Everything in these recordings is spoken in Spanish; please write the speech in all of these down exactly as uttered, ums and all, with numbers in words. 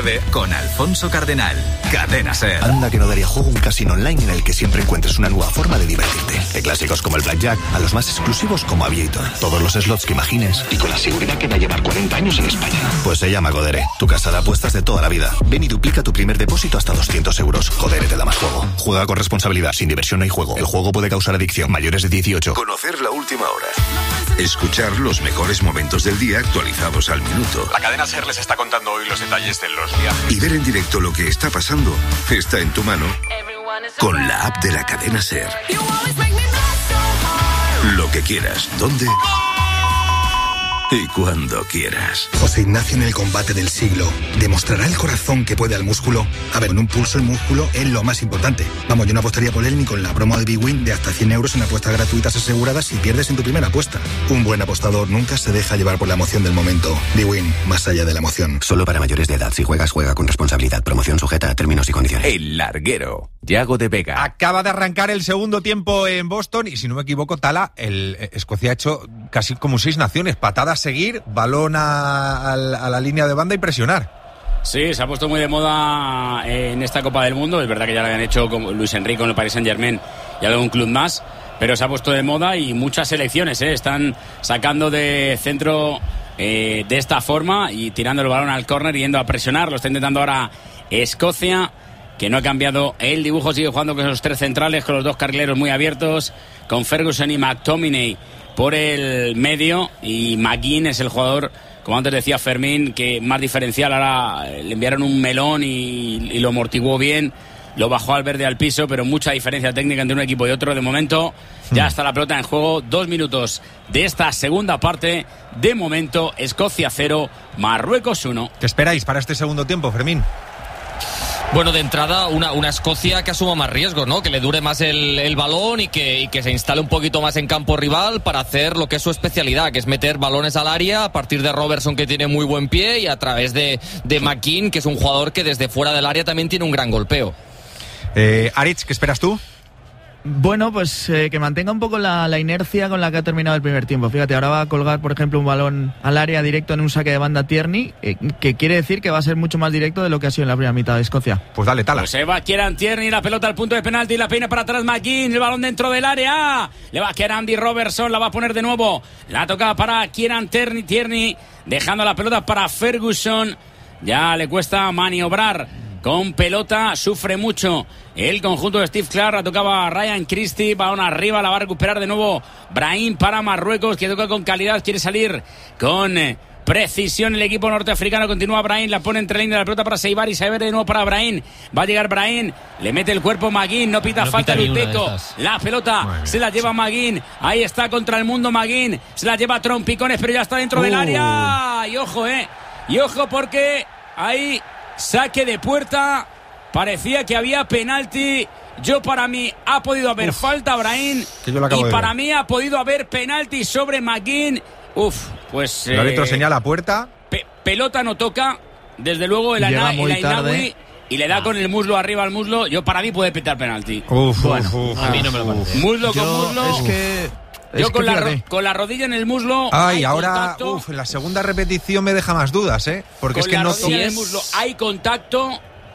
tarde con Alfonso Cardenal. Cadena SER. Anda que no daría juego un casino online en el que siempre encuentres una nueva forma de divertirte. De clásicos como el Blackjack a los más exclusivos como Aviator. Todos los slots que imagines y con la seguridad que va a llevar cuarenta años en España. Pues se llama Codere, tu casa de apuestas de toda la vida. Ven y duplica tu primer depósito hasta doscientos euros. Codere te da más juego. Juega con responsabilidad. Sin diversión no hay juego. El juego puede causar adicción. Mayores de dieciocho. Conocer la última hora. Escuchar los mejores momentos del día actualizados al minuto. La cadena SER les está contando hoy los detalles de los viajes. Y ver en directo lo que está pasando está en tu mano con la app de la cadena SER. Lo que quieras, ¿dónde? Y cuando quieras. José Ignacio en el combate del siglo. ¿Demostrará el corazón que puede al músculo? A ver, en un pulso el músculo es lo más importante. Vamos, yo no apostaría por él ni con la promo de Big Win de hasta cien euros en apuestas gratuitas aseguradas si pierdes en tu primera apuesta. Un buen apostador nunca se deja llevar por la emoción del momento. Big Win, más allá de la emoción. Solo para mayores de edad. Si juegas, juega con responsabilidad. Promoción sujeta a términos y condiciones. El Larguero. Yago de Vega. Acaba de arrancar el segundo tiempo en Boston y si no me equivoco, Tala, el Escocia ha hecho casi como seis naciones. Patadas, seguir, balón a, a, la, a la línea de banda y presionar. Sí, se ha puesto muy de moda en esta Copa del Mundo. Es verdad que ya lo habían hecho con Luis Enrique con el Paris Saint-Germain y algún club más, pero se ha puesto de moda y muchas selecciones ¿eh? están sacando de centro eh, de esta forma y tirando el balón al córner y yendo a presionar. Lo está intentando ahora Escocia, que no ha cambiado el dibujo, sigue jugando con esos tres centrales, con los dos carrileros muy abiertos, con Ferguson y McTominay por el medio, y McGinn es el jugador, como antes decía Fermín, que más diferencial. Ahora le enviaron un melón y, y lo amortiguó bien, lo bajó al verde al piso, pero mucha diferencia técnica entre un equipo y otro. De momento ya está la pelota en juego, dos minutos de esta segunda parte. De momento Escocia cero, Marruecos uno. ¿Qué esperáis para este segundo tiempo, Fermín? Bueno, de entrada, una, una Escocia que asuma más riesgos, ¿no? Que le dure más el, el balón y que, y que se instale un poquito más en campo rival para hacer lo que es su especialidad, que es meter balones al área a partir de Robertson, que tiene muy buen pie, y a través de, de McKean, que es un jugador que desde fuera del área también tiene un gran golpeo. Eh, Aritz, ¿qué esperas tú? Bueno, pues eh, que mantenga un poco la, la inercia con la que ha terminado el primer tiempo. Fíjate, ahora va a colgar, por ejemplo, un balón al área directo en un saque de banda Tierney, eh, que quiere decir que va a ser mucho más directo de lo que ha sido en la primera mitad de Escocia. Pues dale, Tala. Pues se va Kieran Tierney, la pelota al punto de penalti, la peina para atrás McGinn, el balón dentro del área. Le va a quedar Andy Robertson, la va a poner de nuevo. La toca para Kieran Tierney, Tierney dejando la pelota para Ferguson. Ya le cuesta maniobrar con pelota, sufre mucho el conjunto de Steve Clark. La tocaba Ryan Christie, balón arriba, la va a recuperar de nuevo Brahim para Marruecos, que toca con calidad, quiere salir con eh, precisión el equipo norteafricano. Continúa Brahim, la pone entre línea de la pelota para Seibar y Seibar de nuevo para Brahim. Va a llegar Brahim, le mete el cuerpo McGinn, no pita no falta el uzbeco. La pelota se la lleva McGinn, ahí está contra el mundo McGinn, se la lleva Trompicones, pero ya está dentro uh. del área. Y ojo, eh, y ojo porque ahí saque de puerta, parecía que había penalti. Yo para mí ha podido haber Uf, falta Brahim y para mí ha podido haber penalti sobre McGinn. Uf, pues el árbitro eh, señala puerta. Pe- pelota no toca, desde luego el Ainawi, y le da ah. con el muslo arriba al muslo. Yo para mí puede pitar penalti. Uf, bueno, uf, a mí no me lo parece. Muslo Yo, con muslo. Es que Yo es con, que la ro- con la rodilla en el muslo. Ay, hay ahora, contacto. uf, la segunda repetición me deja más dudas, ¿eh? Porque con es que la no rodilla en el muslo hay contacto.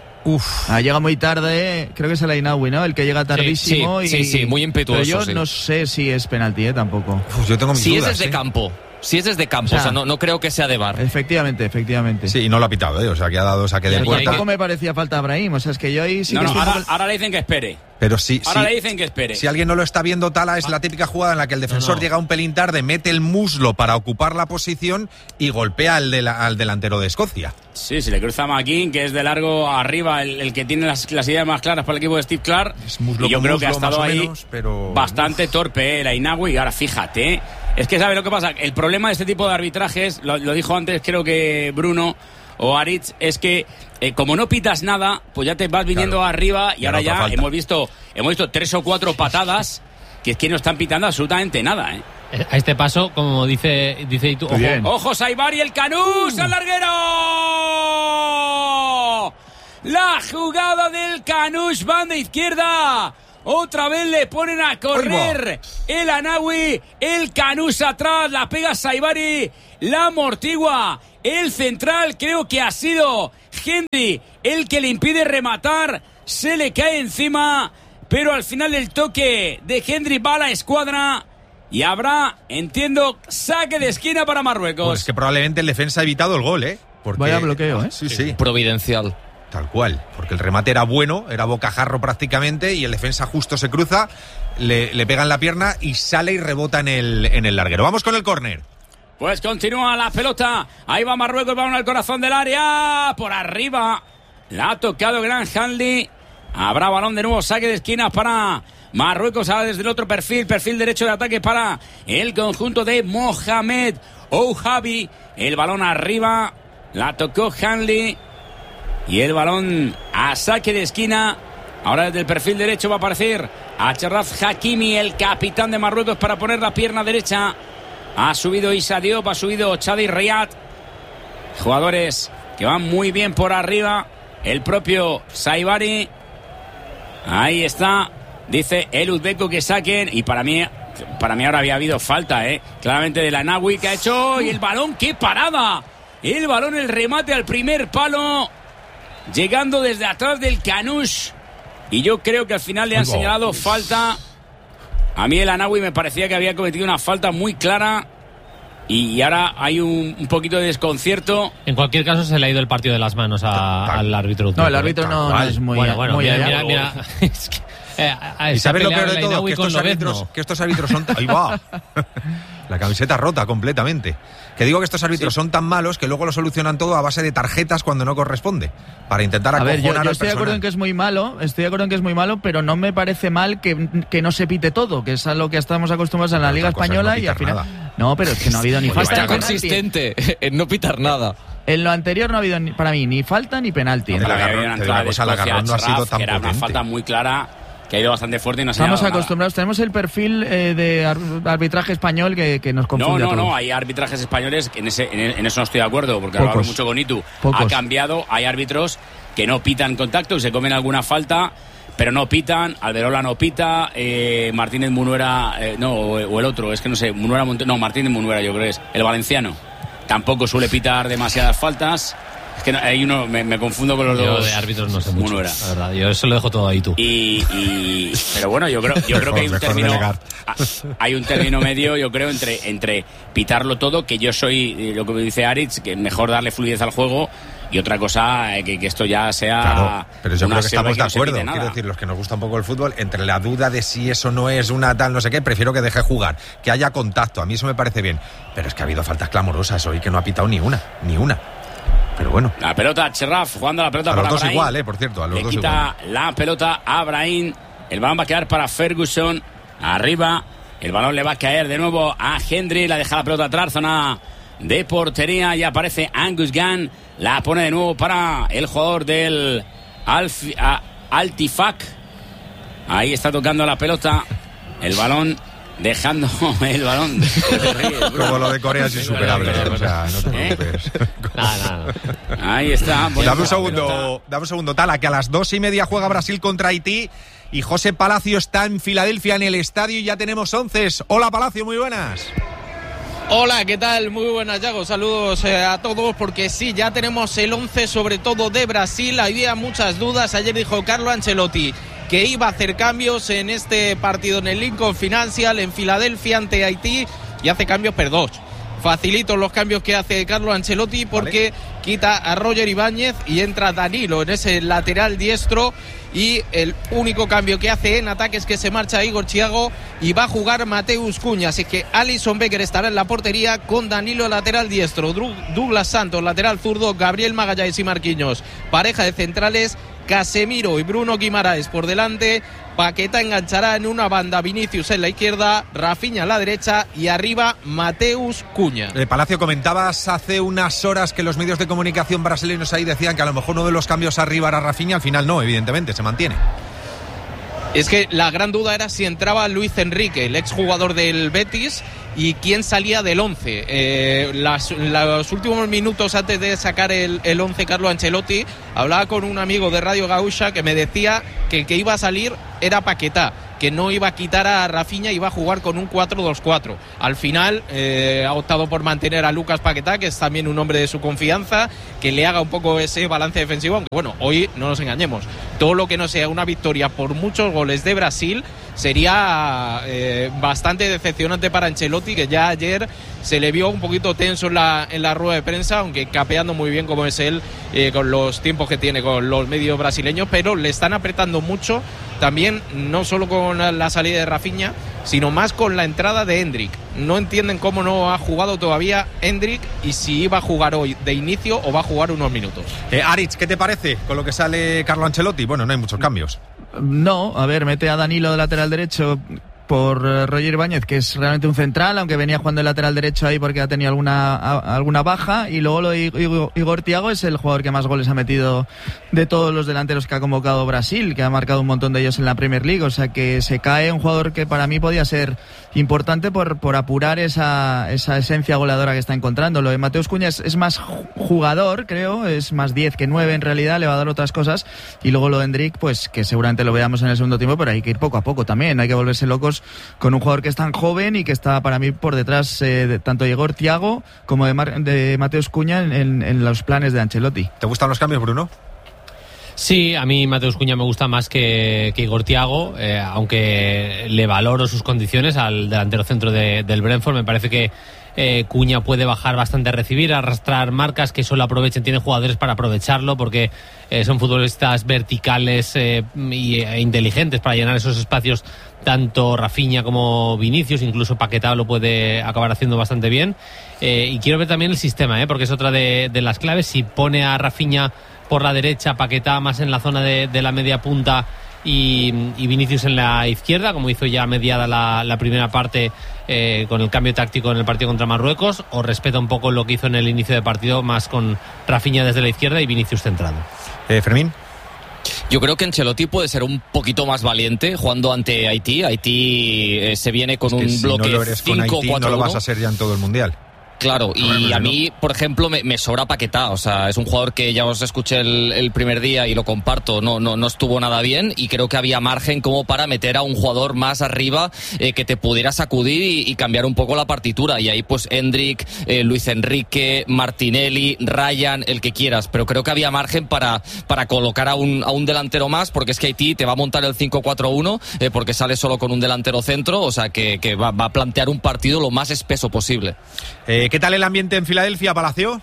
Uf. Ah, llega muy tarde, creo que es el Ainawi, ¿no? El que llega tardísimo. Sí, y... sí, sí, muy impetuoso. Pero yo sí. no sé si es penalti, ¿eh? Tampoco. Uf, yo tengo mis si dudas. es desde ¿eh? campo. Si es desde campo, o sea, o sea no, no creo que sea de V A R. Efectivamente, efectivamente. Sí, y no lo ha pitado, ¿eh? O sea, que ha dado saque de puerta. Tampoco me parecía falta a Brahim, o sea, es que yo ahí sí no, que no, estoy ahora, poco... ahora le dicen que espere. Pero sí, ahora sí, le dicen que espere. Si alguien no lo está viendo, Tala, es la típica jugada en la que el defensor no, no. llega un pelín tarde, mete el muslo para ocupar la posición y golpea al, de la, al delantero de Escocia. Sí, se le cruza a McGinn, que es de largo arriba, el, el que tiene las, las ideas más claras para el equipo de Steve Clark. Es muslo y yo con creo muslo, que ha estado ahí menos, pero... bastante torpe eh, el Ainawi. Y ahora fíjate, es que sabe lo que pasa. El problema de este tipo de arbitrajes, lo, lo dijo antes creo que Bruno o Aritz, es que eh, como no pitas nada, pues ya te vas viniendo claro, arriba y ahora ya falta. hemos visto hemos visto tres o cuatro patadas que es que no están pitando absolutamente nada, ¿eh? A este paso, como dice dice tú, ojo, ojo Saibar y el Canús uh. al larguero. La jugada del Canús, banda izquierda. Otra vez le ponen a correr el Anawi, el Canús atrás, la pega Saibari, la amortigua. El central creo que ha sido Henry el que le impide rematar, se le cae encima, pero al final el toque de Henry va a la escuadra y habrá, entiendo, saque de esquina para Marruecos. Pues que probablemente el defensa ha evitado el gol, ¿eh? Porque... Vaya bloqueo, ¿eh? Sí, sí. Providencial. Tal cual, porque el remate era bueno, era bocajarro prácticamente y el defensa justo se cruza, le, le pega en la pierna y sale y rebota en el, en el larguero. Vamos con el córner. Pues continúa la pelota, ahí va Marruecos, va al corazón del área, por arriba, la ha tocado Gran Hanley, habrá balón de nuevo, saque de esquina para Marruecos, ahora desde el otro perfil, perfil derecho de ataque para el conjunto de Mohamed Ouhabi, el balón arriba, la tocó Hanley. Y el balón a saque de esquina. Ahora desde el perfil derecho va a aparecer Achraf Hakimi, el capitán de Marruecos, para poner la pierna derecha. Ha subido Issa Diop, ha subido Chadi Riyad. Jugadores que van muy bien por arriba. El propio Saibari. Ahí está. Dice el uzbeco que saquen. Y para mí, para mí ahora había habido falta, ¿eh? Claramente de la Nawi que ha hecho. Y el balón, ¡qué parada! El balón, el remate al primer palo. Llegando desde atrás del Canús. Y yo creo que al final le han oh, señalado falta. A mí el Anawi me parecía que había cometido una falta muy clara. Y ahora hay un, un poquito de desconcierto. En cualquier caso se le ha ido el partido de las manos a, al árbitro. No, el árbitro no, no es muy... Bueno, bueno, muy mira, allá. mira, mira. Es que, eh, ¿Y sabes lo peor de todo? Que estos, árbitros, que estos árbitros son... Ahí va. La camiseta rota completamente. Que digo que estos árbitros sí. son tan malos que luego lo solucionan todo a base de tarjetas cuando no corresponde. Para intentar acojonar a ver, yo, yo al estoy de acuerdo en que es muy malo, estoy de acuerdo en que es muy malo, pero no me parece mal que, que no se pite todo, que es a lo que estamos acostumbrados en la Liga Española no y al final... Nada. No, pero es que no ha habido ni falta. Está consistente en no pitar nada. En lo anterior no ha habido ni, para mí ni falta ni penalti. No, la agarrón no ha sido tan era una falta muy clara, que ha ido bastante fuerte y no se ha Estamos acostumbrados, nada. Tenemos el perfil eh, de arbitraje español que, que nos confunde. No, no, no, hay arbitrajes españoles, en, ese, en, en eso no estoy de acuerdo, porque hablo mucho con Itu. Pocos. Ha cambiado, hay árbitros que no pitan contacto, que se comen alguna falta, pero no pitan. Alberola no pita, eh, Martínez Munuera, eh, no, o, o el otro, es que no sé, Munuera, Monte, no, Martínez Munuera yo creo que es, el valenciano. Tampoco suele pitar demasiadas faltas. Es que no, hay uno, me, me confundo con los yo dos. De árbitros no sé mucho, Munuera. La verdad, yo eso lo dejo todo ahí tú. Y, y pero bueno, yo creo, yo creo que hay un término, hay un término medio, yo creo, entre, entre pitarlo todo, que yo soy, lo que me dice Aritz, que mejor darle fluidez al juego, y otra cosa, que, que esto ya sea... Claro, pero yo creo que estamos de acuerdo, no quiero decir, los que nos gusta un poco el fútbol, entre la duda de si eso no es una tal no sé qué, prefiero que deje jugar, que haya contacto, a mí eso me parece bien, pero es que ha habido faltas clamorosas hoy que no ha pitado ni una, ni una. Pero bueno. La pelota, Cherraf jugando la pelota a para los dos Brahim. igual, eh, por cierto, a los Le dos quita igual. la pelota a Brahim. El balón va a quedar para Ferguson. Arriba. El balón le va a caer de nuevo a Henry. La deja la pelota atrás. Zona de portería. Y aparece Angus Gunn. La pone de nuevo para el jugador del Alf, a, Altifak. Ahí está tocando la pelota. El balón. Dejando el balón. Como lo de Corea es insuperable. O sea, no te preocupes. ¿Eh? No, no, no. Ahí está. Dame un segundo, dame un segundo, Tala, que a las dos y media juega Brasil contra Haití y José Palacio está en Filadelfia en el estadio y ya tenemos once. Hola Palacio, muy buenas. Hola, ¿qué tal? Muy buenas, Yago. Saludos eh, a todos, porque sí, ya tenemos el once, sobre todo de Brasil. Había muchas dudas. Ayer dijo Carlo Ancelotti que iba a hacer cambios en este partido en el Lincoln Financial en Filadelfia ante Haití, y hace cambios, perdón. Facilitos los cambios que hace Carlo Ancelotti, porque vale. Quita a Roger Ibáñez y entra Danilo en ese lateral diestro, y el único cambio que hace en ataque es que se marcha Igor Thiago y va a jugar Mateus Cunha, así que Alisson Becker estará en la portería con Danilo lateral diestro, Douglas Santos lateral zurdo, Gabriel Magallanes y Marquinhos pareja de centrales, Casemiro y Bruno Guimaraes por delante, Paquetá enganchará en una banda, Vinicius en la izquierda, Rafinha en la derecha y arriba Mateus Cunha. Eh, Palacio, comentabas hace unas horas que los medios de comunicación brasileños ahí decían que a lo mejor uno de los cambios arriba era Rafinha, al final no, evidentemente, se mantiene. Es que la gran duda era si entraba Luis Enrique, el exjugador del Betis, y quién salía del once. Eh, las, los últimos minutos antes de sacar el, el once Carlo Ancelotti, hablaba con un amigo de Radio Gaúcha que me decía que el que iba a salir era Paquetá, que no iba a quitar a Rafinha, iba a jugar con un cuatro dos cuatro. Al final eh, ha optado por mantener a Lucas Paquetá, que es también un hombre de su confianza, que le haga un poco ese balance defensivo, aunque bueno, hoy no nos engañemos, todo lo que no sea una victoria por muchos goles de Brasil sería eh, bastante decepcionante para Ancelotti, que ya ayer se le vio un poquito tenso en la, en la rueda de prensa, aunque capeando muy bien como es él, eh, con los tiempos que tiene con los medios brasileños, pero le están apretando mucho también, no solo con la salida de Rafinha, sino más con la entrada de Endrick. No entienden cómo no ha jugado todavía Endrick y si iba a jugar hoy de inicio o va a jugar unos minutos. Eh, Aritz, ¿qué te parece con lo que sale Carlo Ancelotti? Bueno, no hay muchos cambios. No, a ver, mete a Danilo de lateral derecho por Roger Ibáñez, que es realmente un central, aunque venía jugando el lateral derecho ahí porque ha tenido alguna, a, alguna baja, y luego lo de Igor, Igor Thiago es el jugador que más goles ha metido de todos los delanteros que ha convocado Brasil, que ha marcado un montón de ellos en la Premier League, o sea que se cae un jugador que para mí podía ser importante por, por apurar esa, esa esencia goleadora que está encontrando. Lo de Mateus Cunha es, es más jugador, creo, es más diez que nueve en realidad, le va a dar otras cosas, y luego lo de Endrick, pues que seguramente lo veamos en el segundo tiempo, pero hay que ir poco a poco también, hay que volverse locos con un jugador que es tan joven y que está para mí por detrás eh, de, tanto de Igor Thiago como de, Mar- de Mateus Cunha en, en, en los planes de Ancelotti. ¿Te gustan los cambios, Bruno? Sí, a mí Mateus Cunha me gusta más que, que Igor Thiago, eh, aunque le valoro sus condiciones al delantero centro de, del Brentford. Me parece que eh, Cunha puede bajar bastante a recibir, a arrastrar marcas, que solo aprovechen, tiene jugadores para aprovecharlo, porque eh, son futbolistas verticales eh, y, e inteligentes para llenar esos espacios, tanto Rafinha como Vinicius, incluso Paquetá lo puede acabar haciendo bastante bien. Eh, y quiero ver también el sistema, eh, porque es otra de, de las claves. Si pone a Rafinha por la derecha, Paquetá más en la zona de, de la media punta y, y Vinicius en la izquierda, como hizo ya mediada la, la primera parte eh, con el cambio táctico en el partido contra Marruecos, o respeta un poco lo que hizo en el inicio de partido, más con Rafinha desde la izquierda y Vinicius centrado. Eh, Fermín. Yo creo que Ancelotti puede ser un poquito más valiente jugando ante Haití. Haití eh, se viene con es que un si bloque no lo eres con Haití, no lo vas a ser ya en todo el Mundial. Claro, y a mí, por ejemplo, me, me sobra Paquetá. O sea, es un jugador que ya os escuché el, el primer día y lo comparto, no, no, no estuvo nada bien, y creo que había margen como para meter a un jugador más arriba eh, que te pudiera sacudir y, y cambiar un poco la partitura. Y ahí pues Endrick, eh, Luis Enrique, Martinelli, Ryan, el que quieras. Pero creo que había margen para, para colocar a un, a un delantero más, porque es que Haití te va a montar el cinco cuatro uno eh, porque sale solo con un delantero centro. O sea, que, que va, va a plantear un partido lo más espeso posible. Eh, ¿Qué tal el ambiente en Filadelfia, Palacio?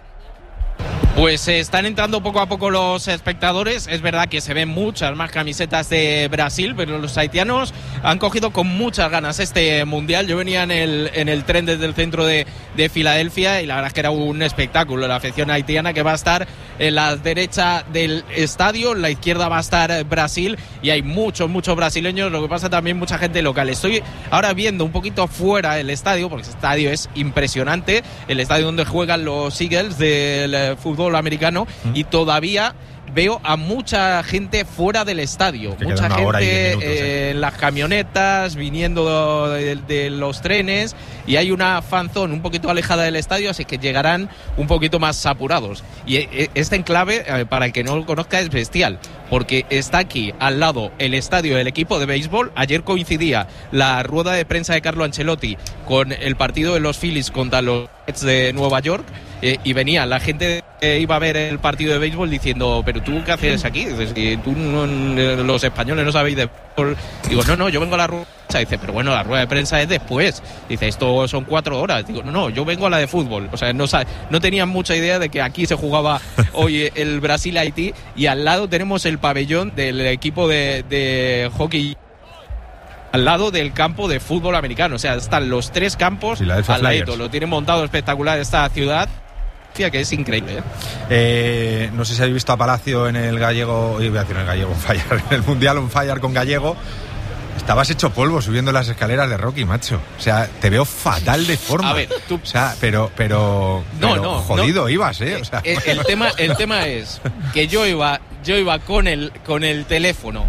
Pues eh, están entrando poco a poco los espectadores. Es verdad que se ven muchas más camisetas de Brasil, pero los haitianos han cogido con muchas ganas este mundial. Yo venía en el, en el tren desde el centro de, de Filadelfia y la verdad es que era un espectáculo. La afición haitiana, que va a estar en la derecha del estadio, en la izquierda va a estar Brasil, y hay muchos, muchos brasileños. Lo que pasa también mucha gente local. Estoy ahora viendo un poquito fuera el estadio, porque ese estadio es impresionante, el estadio donde juegan los Eagles del fútbol americano, ¿Mm? y todavía veo a mucha gente fuera del estadio, que mucha gente minutos, eh, en las camionetas, viniendo de, de los trenes, y hay una fanzone un poquito alejada del estadio, así que llegarán un poquito más apurados. Y este enclave, eh, para el que no lo conozca, es bestial, porque está aquí al lado el estadio del equipo de béisbol. Ayer coincidía la rueda de prensa de Carlo Ancelotti con el partido de los Phillies contra los Mets de Nueva York, eh, y venía la gente que iba a ver el partido de béisbol diciendo: pero tú qué haces aquí, dices, que tú no, los españoles no sabéis de fútbol. Digo, no, no, yo vengo a la rueda de prensa. Dice, pero bueno, la rueda de prensa es después. Dice, esto son cuatro horas. Digo, no, no, yo vengo a la de fútbol. O sea, no, no tenían mucha idea de que aquí se jugaba hoy el Brasil-Haití, y al lado tenemos el pabellón del equipo de, de hockey al lado del campo de fútbol americano. O sea, están los tres campos al ladito. Lo tienen montado espectacular esta ciudad, que es increíble. ¿eh? Eh, no sé si habéis visto a Palacio en el Gallego, iba a decir en el Gallego on Fire, en el Mundial on Fire con Gallego. Estabas hecho polvo subiendo las escaleras de Rocky, macho. O sea, te veo fatal de forma. A ver, tú... O sea, pero, pero, no, pero no, jodido no. ibas, ¿eh? O sea, el, el tema, el tema es que yo iba, yo iba con el, con el teléfono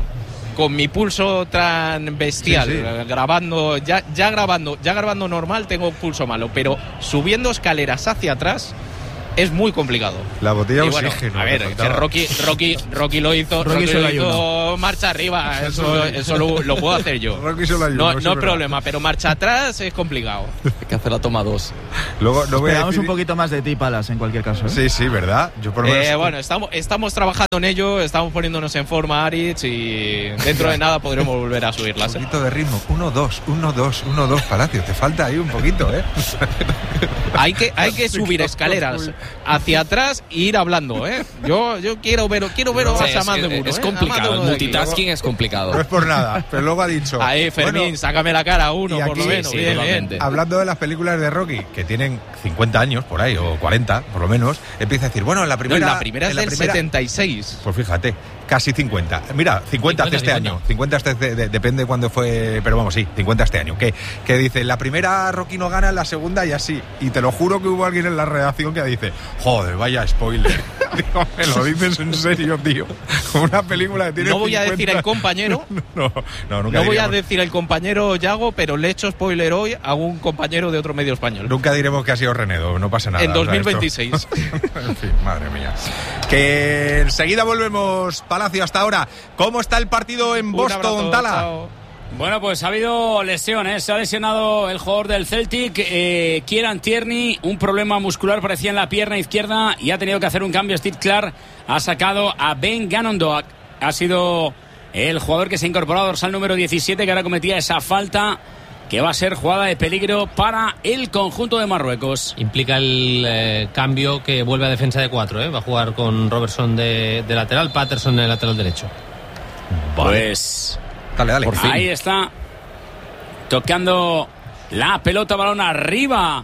con mi pulso tan bestial, sí, sí. grabando, ya, ya grabando, ya grabando normal tengo pulso malo, pero subiendo escaleras hacia atrás es muy complicado. La botella de bueno, oxígeno. A ver, que Rocky, Rocky, Rocky lo hizo, Rocky, Rocky lo hizo marcha arriba, eso, eso lo, lo puedo hacer yo. Rocky solo hay no, uno, no hay problema, pero marcha atrás es complicado. Hay que hacer la toma dos. Luego no voy Esperamos a decir... un poquito más de ti, Palas, en cualquier caso. ¿eh? Sí, sí, ¿verdad? Yo por lo menos... eh, bueno, estamos, estamos trabajando en ello, estamos poniéndonos en forma, Aritz, y dentro de nada podremos volver a subirlas. Un poquito de ritmo, uno, dos, uno, dos, uno, dos, Palacio, te falta ahí un poquito, ¿eh? Hay que, hay que subir escaleras hacia atrás e ir hablando, ¿eh? Yo, yo quiero ver, quiero ver sí, a más es, de uno. Es ¿eh? complicado, el multitasking es complicado. No es por nada, pero luego ha dicho... Ahí, Fermín, bueno, sácame la cara uno, aquí, por lo menos. Sí, bien, bien. Hablando de las películas de Rocky, que tienen cincuenta años por ahí, o cuarenta, por lo menos, empieza a decir, bueno, en la primera... No, la primera es la del primera, setenta y seis. Pues fíjate, casi cincuenta. Mira, cincuenta, cincuenta hace este cincuenta. año. cincuenta este, de, de, depende de cuándo fue, pero vamos, sí, cincuenta este año. Que, que dice, la primera Rocky no gana, la segunda y así. Y te lo juro que hubo alguien en la redacción que dice, joder, vaya spoiler. Digo, me lo dices en serio, tío. Una película que tiene No voy cincuenta... a decir el compañero. no, no, nunca no voy a diremos... decir el compañero Yago, pero le he hecho spoiler hoy a un compañero de otro medio español. Nunca diremos que ha sido Renedo, no pasa nada. En dos mil veintiséis. O sea, en fin, madre mía. Que enseguida volvemos, Palacio, hasta ahora. ¿Cómo está el partido en Boston, Tala? Chao. Bueno, pues ha habido lesiones. Se ha lesionado el jugador del Celtic, eh, Kieran Tierney, un problema muscular parecía en la pierna izquierda y ha tenido que hacer un cambio. Steve Clark ha sacado a Ben Ganondorf. Ha sido el jugador que se ha incorporado, dorsal número diecisiete, que ahora cometía esa falta que va a ser jugada de peligro para el conjunto de Marruecos. Implica el eh, cambio que vuelve a defensa de cuatro, ¿eh? Va a jugar con Robertson de, de lateral, Patterson en el lateral derecho. Pues... Dale, dale. Por fin. Ahí está, tocando la pelota, balón arriba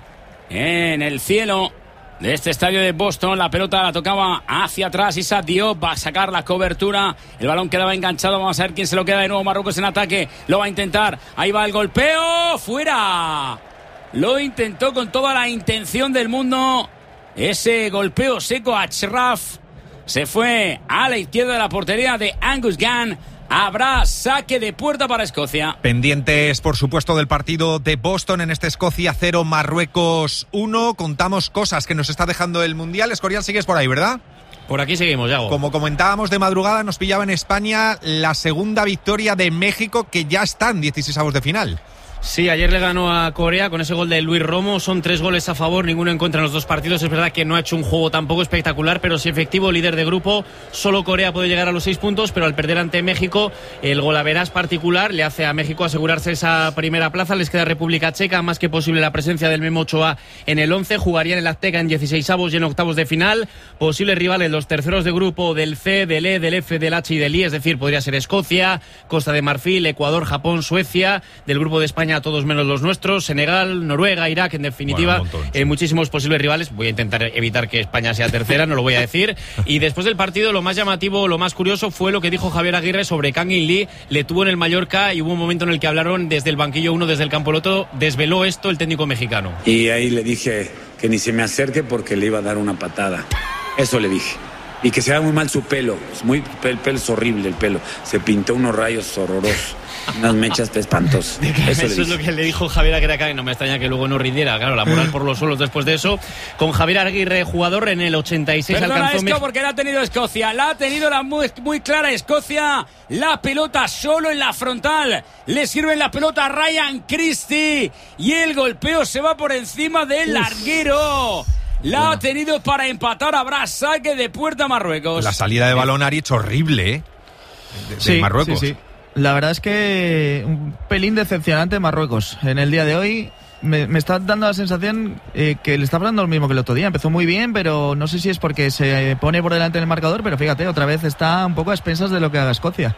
en el cielo de este estadio de Boston. La pelota la tocaba hacia atrás. Issa Diop va a sacar la cobertura. El balón quedaba enganchado. Vamos a ver quién se lo queda de nuevo. Marruecos en ataque. Lo va a intentar. Ahí va el golpeo. ¡Fuera! Lo intentó con toda la intención del mundo. Ese golpeo seco a Achraf. Se fue a la izquierda de la portería de Angus Gunn. Habrá saque de puerta para Escocia. Pendientes, por supuesto, del partido de Boston en este Escocia cero, Marruecos uno. Contamos cosas que nos está dejando el Mundial. Escorial, sigues por ahí, ¿verdad? Por aquí seguimos, Yago. Como comentábamos de madrugada, nos pillaba en España la segunda victoria de México, que ya están dieciseisavos de final. Sí, ayer le ganó a Corea con ese gol de Luis Romo. Son tres goles a favor, ninguno en contra en los dos partidos. Es verdad que no ha hecho un juego tampoco espectacular, pero sí efectivo, líder de grupo. Solo Corea puede llegar a los seis puntos, pero al perder ante México, el golaveras particular le hace a México asegurarse esa primera plaza. Les queda República Checa, más que posible la presencia del Memo Ochoa en el once. Jugarían en el Azteca en dieciseisavos y en octavos de final. Posibles rivales, los terceros de grupo del C, del E, del F, del H y del I. Es decir, podría ser Escocia, Costa de Marfil, Ecuador, Japón, Suecia. Del grupo de España, todos menos los nuestros, Senegal, Noruega, Irak, en definitiva, bueno, montón, sí. eh, muchísimos posibles rivales. Voy a intentar evitar que España sea tercera, no lo voy a decir. Y después del partido, lo más llamativo, lo más curioso fue lo que dijo Javier Aguirre sobre Kang In Lee. Le tuvo en el Mallorca y hubo un momento en el que hablaron desde el banquillo uno, desde el campo el otro. Desveló esto el técnico mexicano. Y ahí le dije que ni se me acerque porque le iba a dar una patada. Eso le dije. Y que se vea muy mal su pelo. Es muy, el pelo es horrible, el pelo. Se pintó unos rayos horrorosos. Unas mechas espantosas. Eso, eso es lo que le dijo Javier Aguirre. No me extraña que luego no rindiera. Claro, la moral por los suelos después de eso. Con Javier Aguirre, jugador, en el ochenta y seis. Perdona alcanzó... esto porque la ha tenido Escocia. La ha tenido la muy, muy clara Escocia. La pelota solo en la frontal. Le sirve la pelota a Ryan Christie. Y el golpeo se va por encima del larguero. La bueno. ha tenido para empatar. Habrá saque de puerta Marruecos. La salida de balón Aritz horrible, ¿eh? De, de sí, Marruecos. Sí, sí. La verdad es que un pelín decepcionante Marruecos. En el día de hoy me, me está dando la sensación eh, que le está pasando lo mismo que el otro día. Empezó muy bien, pero no sé si es porque se pone por delante en el marcador, pero fíjate, otra vez está un poco a expensas de lo que haga Escocia.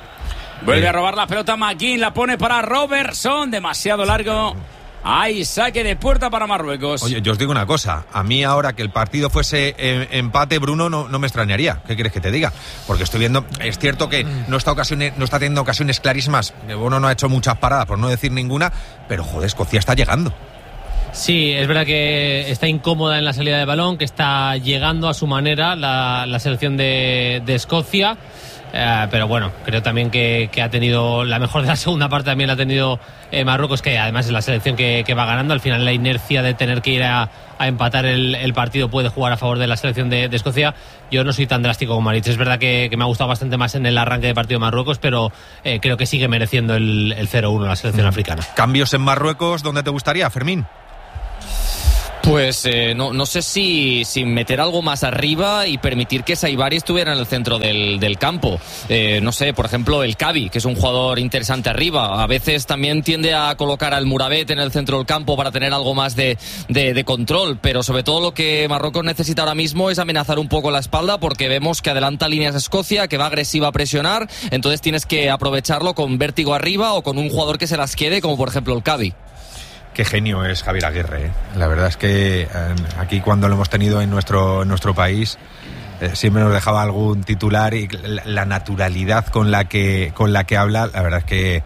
Mm. Vuelve a robar la pelota McGinn, la pone para Robertson, demasiado largo. Hay saque de puerta para Marruecos. Oye, yo os digo una cosa. A mí ahora que el partido fuese eh, empate, Bruno, no, no me extrañaría. ¿Qué quieres que te diga? Porque estoy viendo... Es cierto que no está, ocasiones, no está teniendo ocasiones clarísimas. Bruno no ha hecho muchas paradas, por no decir ninguna. Pero, joder, Escocia está llegando. Sí, es verdad que está incómoda en la salida de balón, que está llegando a su manera la, la selección de, de Escocia. Uh, pero bueno, creo también que, que ha tenido la mejor de la segunda parte, también la ha tenido eh, Marruecos, que además es la selección que, que va ganando. Al final la inercia de tener que ir a, a empatar el, el partido puede jugar a favor de la selección de, de Escocia. Yo no soy tan drástico como Maritz, es verdad que, que me ha gustado bastante más en el arranque de partido de Marruecos, pero eh, creo que sigue mereciendo el, el cero uno la selección mm. africana. ¿Cambios en Marruecos dónde te gustaría, Fermín? Pues eh, no, no sé si, si meter algo más arriba y permitir que Saibari estuviera en el centro del, del campo. Eh, no sé, por ejemplo, el Kabi, que es un jugador interesante arriba. A veces también tiende a colocar al Murabet en el centro del campo para tener algo más de, de, de control. Pero sobre todo lo que Marruecos necesita ahora mismo es amenazar un poco la espalda, porque vemos que adelanta líneas Escocia, que va agresiva a presionar. Entonces tienes que aprovecharlo con vértigo arriba o con un jugador que se las quede, como por ejemplo el Kabi. Qué genio es Javier Aguirre, ¿eh? La verdad es que eh, aquí cuando lo hemos tenido en nuestro, en nuestro país eh, siempre nos dejaba algún titular, y la, la naturalidad con la que con la que habla, la verdad es que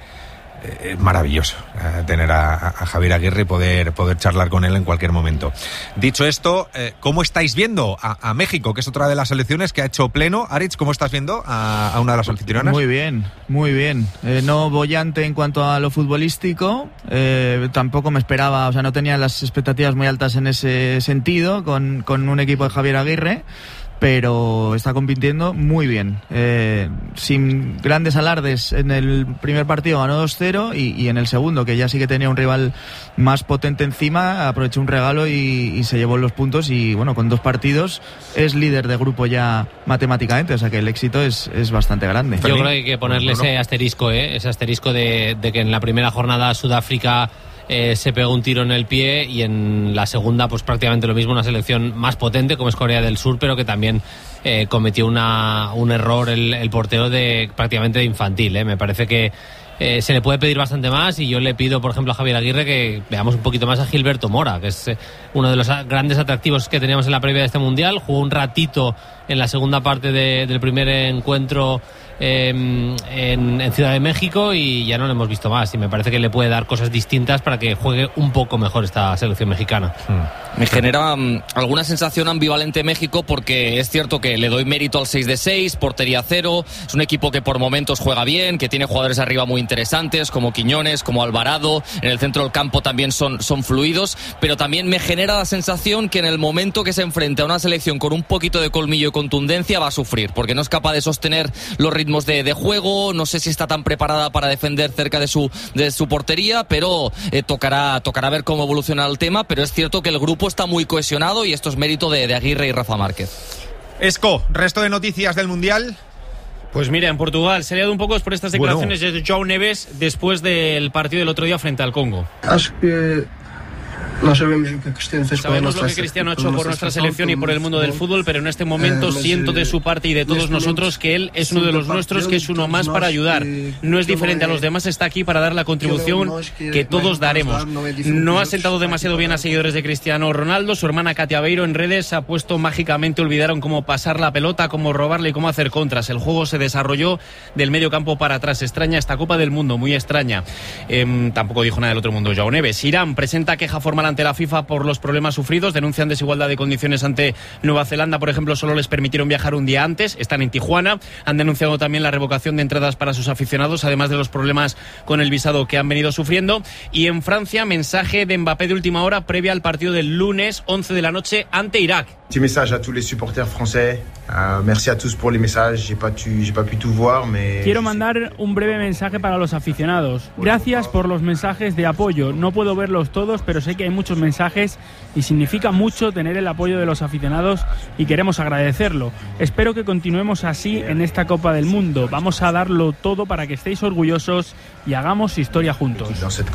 es maravilloso eh, tener a, a Javier Aguirre y poder, poder charlar con él en cualquier momento. Dicho esto, eh, ¿cómo estáis viendo a, a México, que es otra de las selecciones que ha hecho pleno? Aritz, ¿cómo estás viendo a, a una de las anfitrionas? Muy bien, muy bien. Eh, no bollante en cuanto a lo futbolístico, eh, tampoco me esperaba, o sea, no tenía las expectativas muy altas en ese sentido con, con un equipo de Javier Aguirre, pero está compitiendo muy bien, eh, sin grandes alardes. En el primer partido ganó dos cero y, y en el segundo, que ya sí que tenía un rival más potente encima, aprovechó un regalo y, y se llevó los puntos, y bueno, con dos partidos es líder de grupo ya matemáticamente, o sea que el éxito es, es bastante grande. Yo creo que hay que ponerle ese asterisco, ¿eh? ese asterisco de, de que en la primera jornada Sudáfrica Eh, se pegó un tiro en el pie, y en la segunda pues prácticamente lo mismo, una selección más potente como es Corea del Sur, pero que también eh, cometió una, un error el, el portero de prácticamente de infantil, ¿eh? Me parece que eh, se le puede pedir bastante más, y yo le pido por ejemplo a Javier Aguirre que veamos un poquito más a Gilberto Mora, que es eh, uno de los grandes atractivos que teníamos en la previa de este mundial. Jugó un ratito en la segunda parte de, del primer encuentro eh, en, en Ciudad de México, y ya no lo hemos visto más, y me parece que le puede dar cosas distintas para que juegue un poco mejor esta selección mexicana. Hmm. Me genera um, alguna sensación ambivalente México, porque es cierto que le doy mérito al seis de seis, portería cero, es un equipo que por momentos juega bien, que tiene jugadores arriba muy interesantes como Quiñones, como Alvarado, en el centro del campo también son, son fluidos, pero también me genera la sensación que en el momento que se enfrenta a una selección con un poquito de colmillo y contundencia va a sufrir, porque no es capaz de sostener los ritmos de, de juego, no sé si está tan preparada para defender cerca de su, de su portería, pero eh, tocará, tocará ver cómo evoluciona el tema, pero es cierto que el grupo está muy cohesionado, y esto es mérito de, de Aguirre y Rafa Márquez. Esco, resto de noticias del Mundial. Pues mira, en Portugal se ha liado un poco por estas declaraciones bueno. de João Neves después del partido del otro día frente al Congo. Acho que no sabemos lo que Cristiano fez Sabemos lo que Cristiano ha hecho por nuestra selección y por el mundo del fútbol, pero en este momento siento de su parte y de todos nosotros que él es uno de los nuestros, que es uno más para ayudar. No es diferente a los demás, está aquí para dar la contribución que todos daremos. No ha sentado demasiado bien a seguidores de Cristiano Ronaldo. Su hermana Katia Beiro en redes ha puesto mágicamente, olvidaron cómo pasar la pelota, cómo robarle y cómo hacer contras. El juego se desarrolló del medio campo para atrás. Extraña esta Copa del Mundo, muy extraña. Eh, tampoco dijo nada del otro mundo João Neves. Irán presenta queja formal ante la FIFA por los problemas sufridos, denuncian desigualdad de condiciones ante Nueva Zelanda, por ejemplo, solo les permitieron viajar un día antes, están en Tijuana, han denunciado también la revocación de entradas para sus aficionados, además de los problemas con el visado que han venido sufriendo. Y en Francia, mensaje de Mbappé de última hora previa al partido del lunes once de la noche ante Irak. Petit message a tous les supporters français. Uh, merci a tous pour les messages. J'ai pas pu, j'ai pas pu tout voir, mais quiero mandar un breve mensaje para los aficionados. Gracias por los mensajes de apoyo. No puedo verlos todos, pero sé que hay muchos mensajes y significa mucho tener el apoyo de los aficionados y queremos agradecerlo. Espero que continuemos así en esta Copa del Mundo. Vamos a darlo todo para que estéis orgullosos y hagamos historia juntos.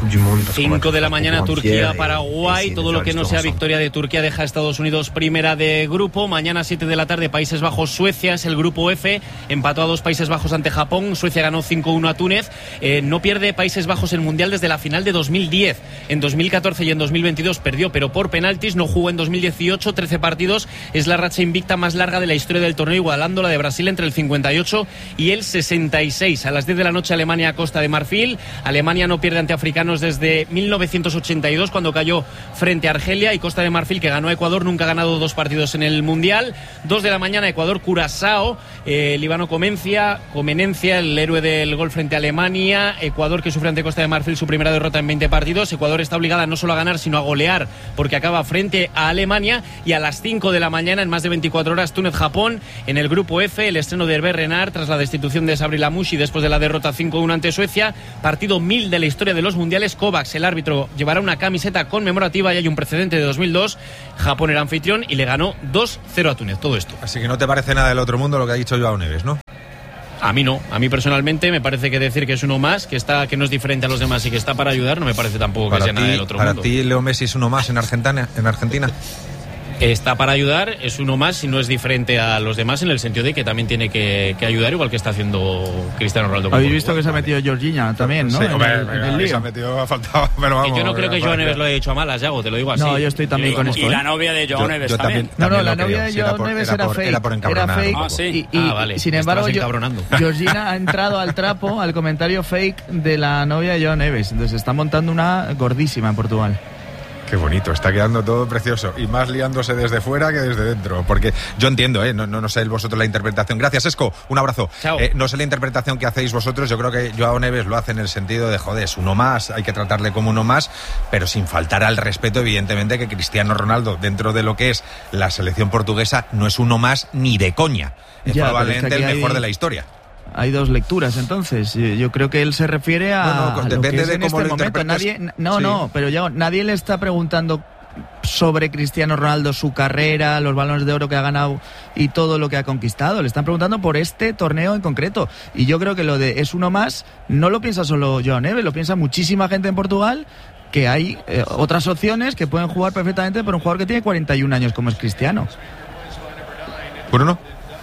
cinco de la mañana, Turquía, Paraguay. Todo lo que no sea victoria de Turquía deja a Estados Unidos primera de grupo. Mañana siete de la tarde, Países Bajos, Suecia, es el grupo F. Empató a dos Países Bajos ante Japón. Suecia ganó cinco uno a Túnez. Eh, no pierde Países Bajos el Mundial desde la final de dos mil diez. En dos mil catorce y en dos mil veintidós perdió, pero por penaltis. No jugó en dos mil dieciocho, trece partidos. Es la racha invicta más larga de la historia del torneo, igualando la de Brasil entre el cincuenta y ocho y el sesenta y seis. A las diez de la noche, Alemania, Costa de Marfil. Alemania no pierde ante africanos desde mil novecientos ochenta y dos, cuando cayó frente a Argelia, y Costa de Marfil, que ganó a Ecuador, nunca ha ganado dos partidos en el Mundial. Dos de la mañana, Ecuador, Curazao. Eh, Líbano Comencia, Comenencia, el héroe del gol frente a Alemania. Ecuador, que sufre ante Costa de Marfil su primera derrota en veinte partidos. Ecuador está obligada no solo a ganar, sino a golear, porque acaba frente a Alemania. Y a las cinco de la mañana, en más de veinticuatro horas, Túnez-Japón. En el grupo F, el estreno de Hervé Renard tras la destitución de Sabri Lamouchi después de la derrota cinco uno ante Suecia. Partido mil de la historia de los mundiales. Kovacs, el árbitro, llevará una camiseta conmemorativa, y hay un precedente de dos mil dos. Japón era anfitrión y le ganó dos cero a Túnez. Todo esto. Así que no te parece nada del otro mundo lo que ha dicho Joao Neves, ¿no? A mí no, a mí personalmente me parece que decir que es uno más, que está, que no es diferente a los demás y que está para ayudar, no me parece tampoco que sea nada del otro mundo. Para ti, Leo Messi es uno más en Argentina, en Argentina. Está para ayudar, es uno más y no es diferente a los demás, en el sentido de que también tiene que, que ayudar, igual que está haciendo Cristiano Ronaldo. Habéis visto que se ha metido Jorginho también, ¿no? Sí, en hombre, el, en el lío. se ha metido, ha faltado, pero vamos, que yo no creo que Joao Neves lo haya hecho a malas, Yago, te lo digo así. No, yo estoy también con esto. Y la novia de Joao Neves yo también. también. No, no, la también novia de creo. Joao Sí, era Neves por, era era fake. Era por encabronar. Era fake. Ah, sí. Y, y, Ah, vale. sin embargo, encabronando. Georgina ha entrado al trapo, al comentario fake de la novia de Joao Neves. Entonces está montando una gordísima en Portugal. Qué bonito, está quedando todo precioso. Y más liándose desde fuera que desde dentro. Porque yo entiendo, ¿eh? no, no, no sé vosotros la interpretación. Gracias, Esco. Un abrazo. Chao. Eh, no sé la interpretación que hacéis vosotros. Yo creo que Joao Neves lo hace en el sentido de, joder, es uno más, hay que tratarle como uno más, pero sin faltar al respeto, evidentemente, que Cristiano Ronaldo, dentro de lo que es la selección portuguesa, no es uno más ni de coña. Es Ya, probablemente es que el mejor hay... de la historia. Hay dos lecturas, entonces. Yo creo que él se refiere a, bueno, a lo depende que es de en cómo este lo momento. interpretes. Nadie, no, Sí. no, pero ya nadie le está preguntando sobre Cristiano Ronaldo, su carrera, los balones de oro que ha ganado y todo lo que ha conquistado. Le están preguntando por este torneo en concreto. Y yo creo que lo de es uno más no lo piensa solo Joao Neves, lo piensa muchísima gente en Portugal, que hay eh, otras opciones que pueden jugar perfectamente por un jugador que tiene cuarenta y un años como es Cristiano. Bruno.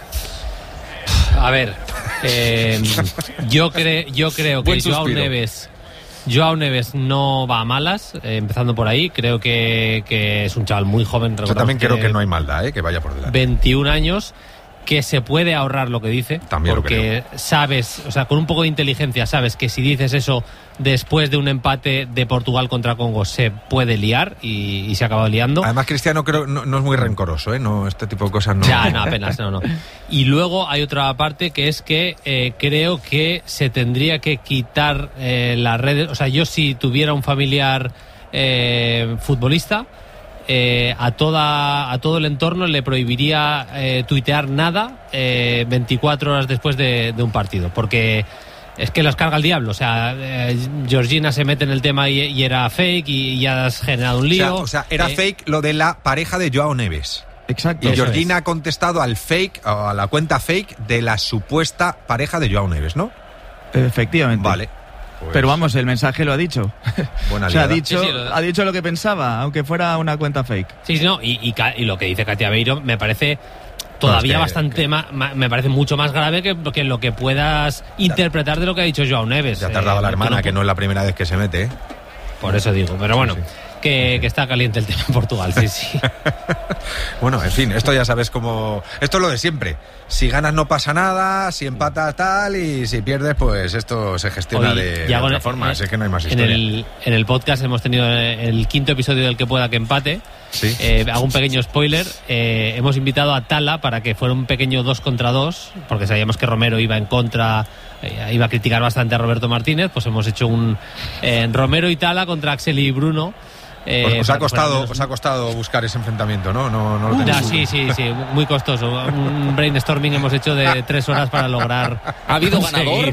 A ver, eh, yo, cre yo creo que Joao Neves, Joao Neves no va a malas, eh, empezando por ahí. Creo que, que es un chaval muy joven. Yo también creo que no hay maldad, ¿eh? Que vaya por delante. veintiún años, que se puede ahorrar lo que dice. También porque sabes, o sea, con un poco de inteligencia sabes que si dices eso después de un empate de Portugal contra Congo se puede liar y, y se acaba liando. Además, Cristiano creo no, no es muy rencoroso, ¿eh? No, este tipo de cosas no. Ya, no, apenas, no, no. Y luego hay otra parte que es que eh, creo que se tendría que quitar eh, las redes. O sea, yo si tuviera un familiar eh, futbolista, eh, a toda a todo el entorno le prohibiría eh, tuitear nada eh, veinticuatro horas después de, de un partido, porque es que las carga el diablo. O sea, eh, Georgina se mete en el tema y, y era fake y, y ya has generado un lío. O sea, o sea era eh, fake lo de la pareja de Joao Neves. Exacto. Y Georgina ha contestado al fake, a la cuenta fake de la supuesta pareja de Joao Neves, ¿no? Efectivamente. Vale. Pues... Pero vamos, el mensaje lo ha dicho. Buena o sea, ha liada. dicho, Sí, sí, lo... ha dicho lo que pensaba, aunque fuera una cuenta fake. Sí, sí, no, y, y, y lo que dice Katia Beiro me parece todavía no, es que, bastante que... ma, ma, me parece mucho más grave que, que lo que puedas interpretar de lo que ha dicho Joao Neves. Ya ha tardado eh, la hermana, no, que no es la primera vez que se mete, ¿eh? Por eso digo, pero bueno, sí, sí. Que, que está caliente el tema en Portugal, sí, sí. Bueno, en fin, esto ya sabes cómo... Esto es lo de siempre. Si ganas no pasa nada, si empatas tal, y si pierdes, pues esto se gestiona Hoy, de, de otra forma. Así que no hay más historia. En el, en el podcast hemos tenido el quinto episodio del que pueda que empate. Sí. Eh, hago un pequeño spoiler. Eh, hemos invitado a Tala para que fuera un pequeño dos contra dos, porque sabíamos que Romero iba en contra, eh, iba a criticar bastante a Roberto Martínez. Pues hemos hecho un eh, Romero y Tala contra Axel y Bruno. Eh, os, os, ha costado, os ha costado buscar ese enfrentamiento, ¿no? no, no lo ya, sí, sí, sí, muy costoso. Un brainstorming hemos hecho de tres horas para lograr. ¿Ha habido ganador?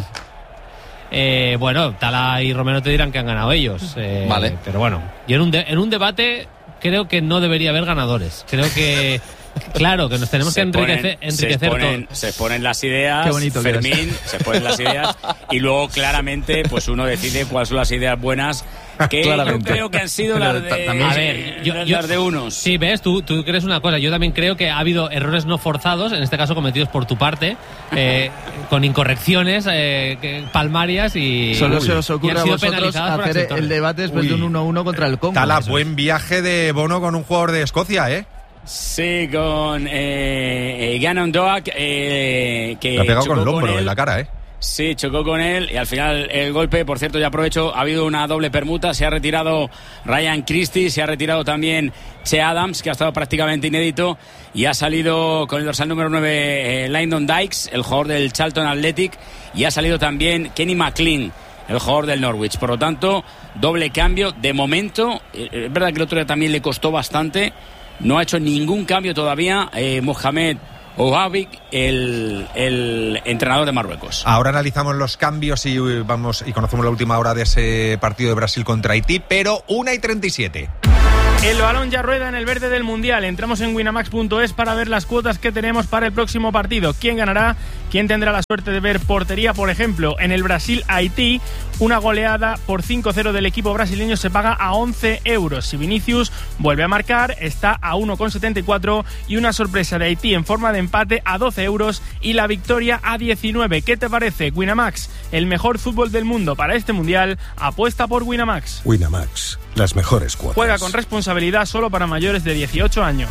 Eh, bueno, Tala y Romero te dirán que han ganado ellos. Eh, vale. Pero bueno, y en un, de, en un debate creo que no debería haber ganadores. Creo que... Claro, que nos tenemos se que enriquecer, ponen, enriquecer se ponen, todo. Se ponen las ideas, Qué bonito Fermín, se ponen las ideas y luego claramente pues uno decide cuáles son las ideas buenas, que yo creo que han sido las de, a ver, yo, las yo, de unos. Sí, ves, tú, tú crees una cosa, yo también creo que ha habido errores no forzados, en este caso cometidos por tu parte, eh, con incorrecciones eh, que, palmarias y solo se os ocurre a vosotros hacer el, el debate después Uy. de un uno uno contra el Congo. Tala, buen viaje de Bono con un jugador de Escocia, ¿eh? Sí, con eh, Gannon Doak eh, que le ha pegado con el con hombro él. en la cara, ¿eh? Sí, chocó con él y al final el golpe, por cierto, ya aprovecho, ha habido una doble permuta, se ha retirado Ryan Christie, se ha retirado también Che Adams, que ha estado prácticamente inédito, y ha salido con el dorsal número nueve eh, Lyndon Dykes, el jugador del Charlton Athletic, y ha salido también Kenny McLean, el jugador del Norwich. Por lo tanto, doble cambio de momento. Eh, es verdad que el otro día también le costó bastante, no ha hecho ningún cambio todavía eh, Mohamed Ouabik, el, el entrenador de Marruecos. Ahora analizamos los cambios y vamos y conocemos la última hora de ese partido de Brasil contra Haití, pero una y treinta y siete. El balón ya rueda en el verde del Mundial. Entramos en winamax punto es para ver las cuotas que tenemos para el próximo partido. ¿Quién ganará? ¿Quién tendrá la suerte de ver portería? Por ejemplo, en el Brasil-Haití, una goleada por cinco cero del equipo brasileño se paga a once euros. Si Vinicius vuelve a marcar, está a uno con setenta y cuatro, y una sorpresa de Haití en forma de empate a doce euros y la victoria a diecinueve. ¿Qué te parece? Winamax, el mejor fútbol del mundo para este Mundial. Apuesta por Winamax. Winamax, las mejores cuotas. Juega con responsabilidad, solo para mayores de dieciocho años.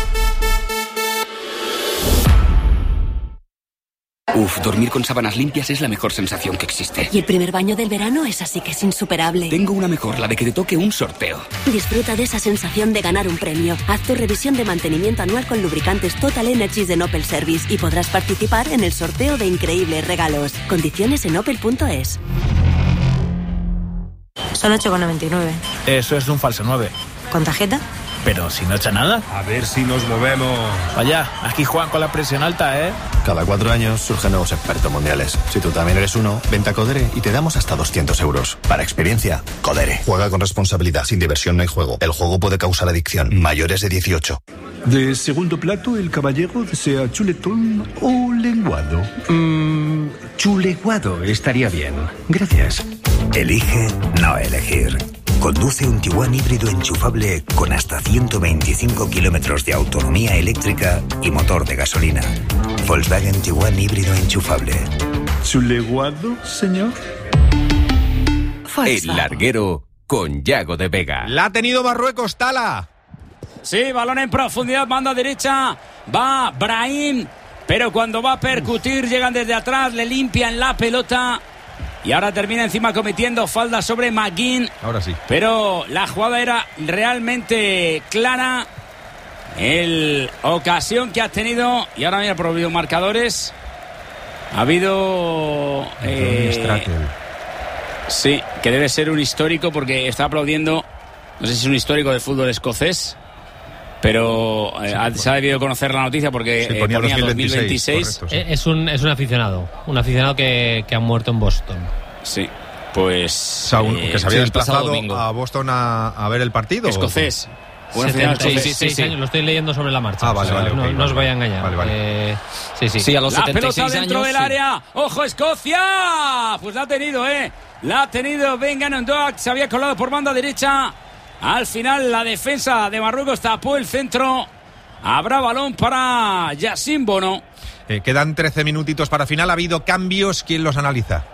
Uf, dormir con sábanas limpias es la mejor sensación que existe. Y el primer baño del verano es así que es insuperable. Tengo una mejor, la de que te toque un sorteo. Disfruta de esa sensación de ganar un premio. Haz tu revisión de mantenimiento anual con lubricantes Total Energies de Opel Service y podrás participar en el sorteo de increíbles regalos. Condiciones en opel punto es. Son ocho con noventa y nueve. Eso es un falso nueve. ¿Con tarjeta? Pero si no echa nada. A ver si nos movemos. Vaya, aquí Juan con la presión alta, ¿eh? Cada cuatro años surgen nuevos expertos mundiales. Si tú también eres uno, vente a Codere y te damos hasta doscientos euros. Para experiencia, Codere. Juega con responsabilidad. Sin diversión no hay juego. El juego puede causar adicción. Mayores de dieciocho. De segundo plato, el caballero desea chuletón o lenguado. Mmm, chuleguado estaría bien. Gracias. Elige no elegir. Conduce un Tiguan híbrido enchufable con hasta ciento veinticinco kilómetros de autonomía eléctrica y motor de gasolina. Volkswagen Tiguan híbrido enchufable. ¿Chuleguado, señor? El larguero con Yago de Vega. La ha tenido Marruecos, Tala. Sí, balón en profundidad, banda derecha. Va Brahim, pero cuando va a percutir llegan desde atrás, le limpian la pelota. Y ahora termina encima cometiendo falta sobre McGinn. Ahora sí. Pero la jugada era realmente clara. El ocasión que ha tenido. Y ahora mira, por los videomarcadores. Ha habido. Eh, sí, que debe ser un histórico porque está aplaudiendo. No sé si es un histórico del fútbol escocés. Pero eh, sí, se ha debido conocer la noticia porque sí, ponía, eh, ponía dos mil veintiséis. Correcto, sí. Es un es un aficionado, un aficionado que, que ha muerto en Boston. Sí, pues... O sea, un, que se había sí, desplazado a Boston a, a ver el partido. Escocés. setenta y seis años, lo estoy leyendo sobre la marcha. Ah, vale, o sea, vale. No, Okay, no vale, os voy a engañar. Vale, vale. Eh, sí, sí. Sí, a los la setenta y seis pelota dentro años, del sí. área. ¡Ojo, Escocia! Pues la ha tenido, ¿eh? La ha tenido Ben Gannon Doak. Se había colado por banda derecha. Al final, la defensa de Marruecos tapó el centro. Habrá balón para Yassine Bono. Eh, quedan trece minutitos para final. Ha habido cambios. ¿Quién los analiza?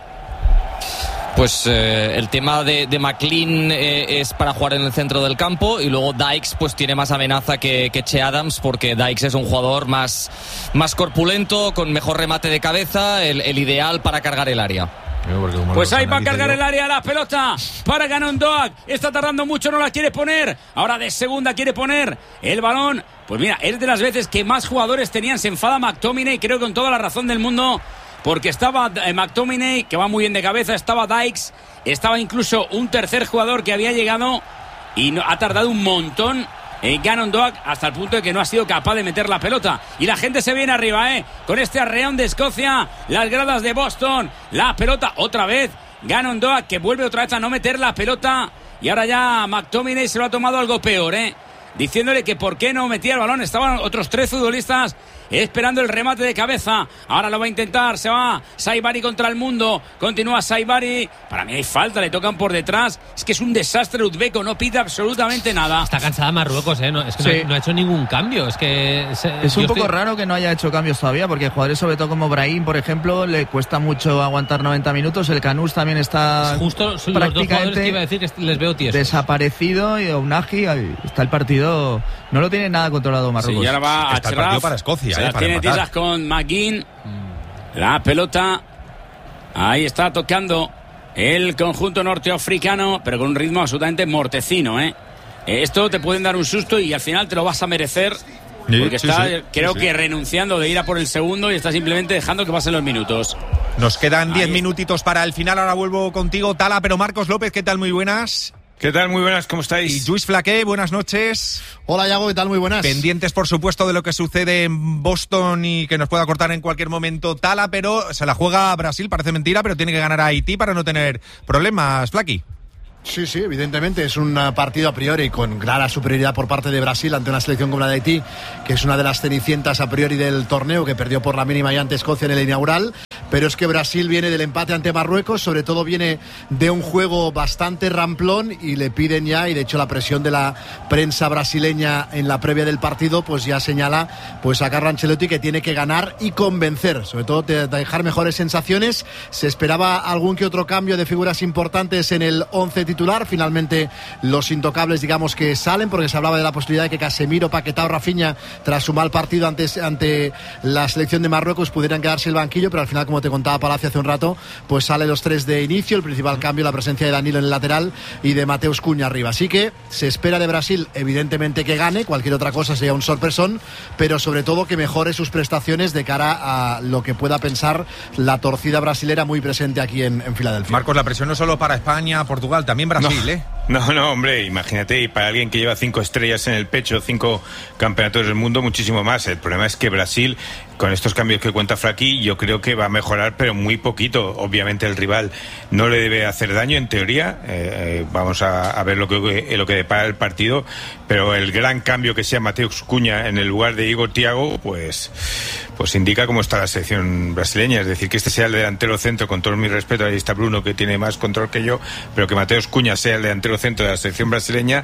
Pues eh, el tema de, de McLean eh, es para jugar en el centro del campo y luego Dykes pues tiene más amenaza que, que Che Adams porque Dykes es un jugador más, más corpulento, con mejor remate de cabeza, el, el ideal para cargar el área. Pues ahí va a cargar yo. el área la pelota para Gannon Doak. Está tardando mucho, no la quiere poner. Ahora de segunda quiere poner el balón. Pues mira, es de las veces que más jugadores tenían. Se enfada McTominay, creo que con toda la razón del mundo. Porque estaba eh, McTominay, que va muy bien de cabeza, estaba Dykes, estaba incluso un tercer jugador que había llegado y no, ha tardado un montón en Gannon Doak hasta el punto de que no ha sido capaz de meter la pelota. Y la gente se viene arriba, ¿eh? Con este arreón de Escocia, las gradas de Boston, la pelota otra vez. Gannon Doak que vuelve otra vez a no meter la pelota y ahora ya McTominay se lo ha tomado algo peor, ¿eh? diciéndole que por qué no metía el balón. Estaban otros tres futbolistas esperando el remate de cabeza. Ahora lo va a intentar, se va Saibari contra el mundo, continúa Saibari. Para mí hay falta, le tocan por detrás. Es que es un desastre Uzbeko, no pita absolutamente nada. Está cansada Marruecos, ¿eh? No, es que sí. no, no ha hecho ningún cambio. Es que se, es un poco estoy... raro que no haya hecho cambios todavía, porque jugadores sobre todo como Brahim, por ejemplo, le cuesta mucho aguantar noventa minutos. El Canús también está es justo son los dos jugadores que iba a decir que les veo tiesos. Desaparecido, y Unagi, está el partido, no lo tiene nada controlado Marruecos. Sí, y ahora va está a el partido para Escocia. Se eh, la para tiene tiesas con McGinn. La pelota. Ahí está tocando el conjunto norteafricano, pero con un ritmo absolutamente mortecino, ¿eh? Esto te pueden dar un susto y al final te lo vas a merecer. Porque sí, está, sí, creo sí, que sí. renunciando de ir a por el segundo y está simplemente dejando que pasen los minutos. Nos quedan diez minutitos para el final. Ahora vuelvo contigo, Tala, pero Marcos López, ¿qué tal? Muy buenas. ¿Qué tal? Muy buenas, ¿cómo estáis? Y Lluís Flaqué, buenas noches. Hola, Yago, ¿qué tal? Muy buenas. Pendientes, por supuesto, de lo que sucede en Boston y que nos pueda cortar en cualquier momento Tala, pero se la juega Brasil, parece mentira, pero tiene que ganar a Haití para no tener problemas, Flaqui. Sí, sí, evidentemente es un partido a priori con clara superioridad por parte de Brasil ante una selección como la de Haití, que es una de las cenicientas a priori del torneo, que perdió por la mínima y ante Escocia en el inaugural. Pero es que Brasil viene del empate ante Marruecos, sobre todo viene de un juego bastante ramplón y le piden ya, y de hecho la presión de la prensa brasileña en la previa del partido pues ya señala pues a Carlo Ancelotti que tiene que ganar y convencer, sobre todo de dejar mejores sensaciones. Se esperaba algún que otro cambio de figuras importantes en el once titular, finalmente los intocables digamos que salen, porque se hablaba de la posibilidad de que Casemiro, Paquetá o Rafinha tras su mal partido antes, ante la selección de Marruecos pudieran quedarse el banquillo, pero al final, como te contaba Palacio hace un rato, pues salen los tres de inicio. El principal cambio, la presencia de Danilo en el lateral y de Mateus Cunha arriba. Así que se espera de Brasil evidentemente que gane, cualquier otra cosa sería un sorpresón, pero sobre todo que mejore sus prestaciones de cara a lo que pueda pensar la torcida brasilera muy presente aquí en, en Filadelfia. Marcos, la presión no solo para España, Portugal, también Brasil, no, ¿eh? No, no, hombre, imagínate, y para alguien que lleva cinco estrellas en el pecho, cinco campeonatos del mundo, muchísimo más. El problema es que Brasil, con estos cambios que cuenta Flaqui, yo creo que va a mejorar, pero muy poquito. Obviamente el rival no le debe hacer daño, en teoría. Eh, eh, vamos a, a ver lo que, lo que depara el partido, pero el gran cambio que sea Mateus Cunha en el lugar de Igor Thiago, pues, pues indica cómo está la selección brasileña. Es decir, que este sea el delantero centro, con todo mi respeto, ahí está Bruno, que tiene más control que yo, pero que Mateus Cunha sea el delantero centro de la selección brasileña,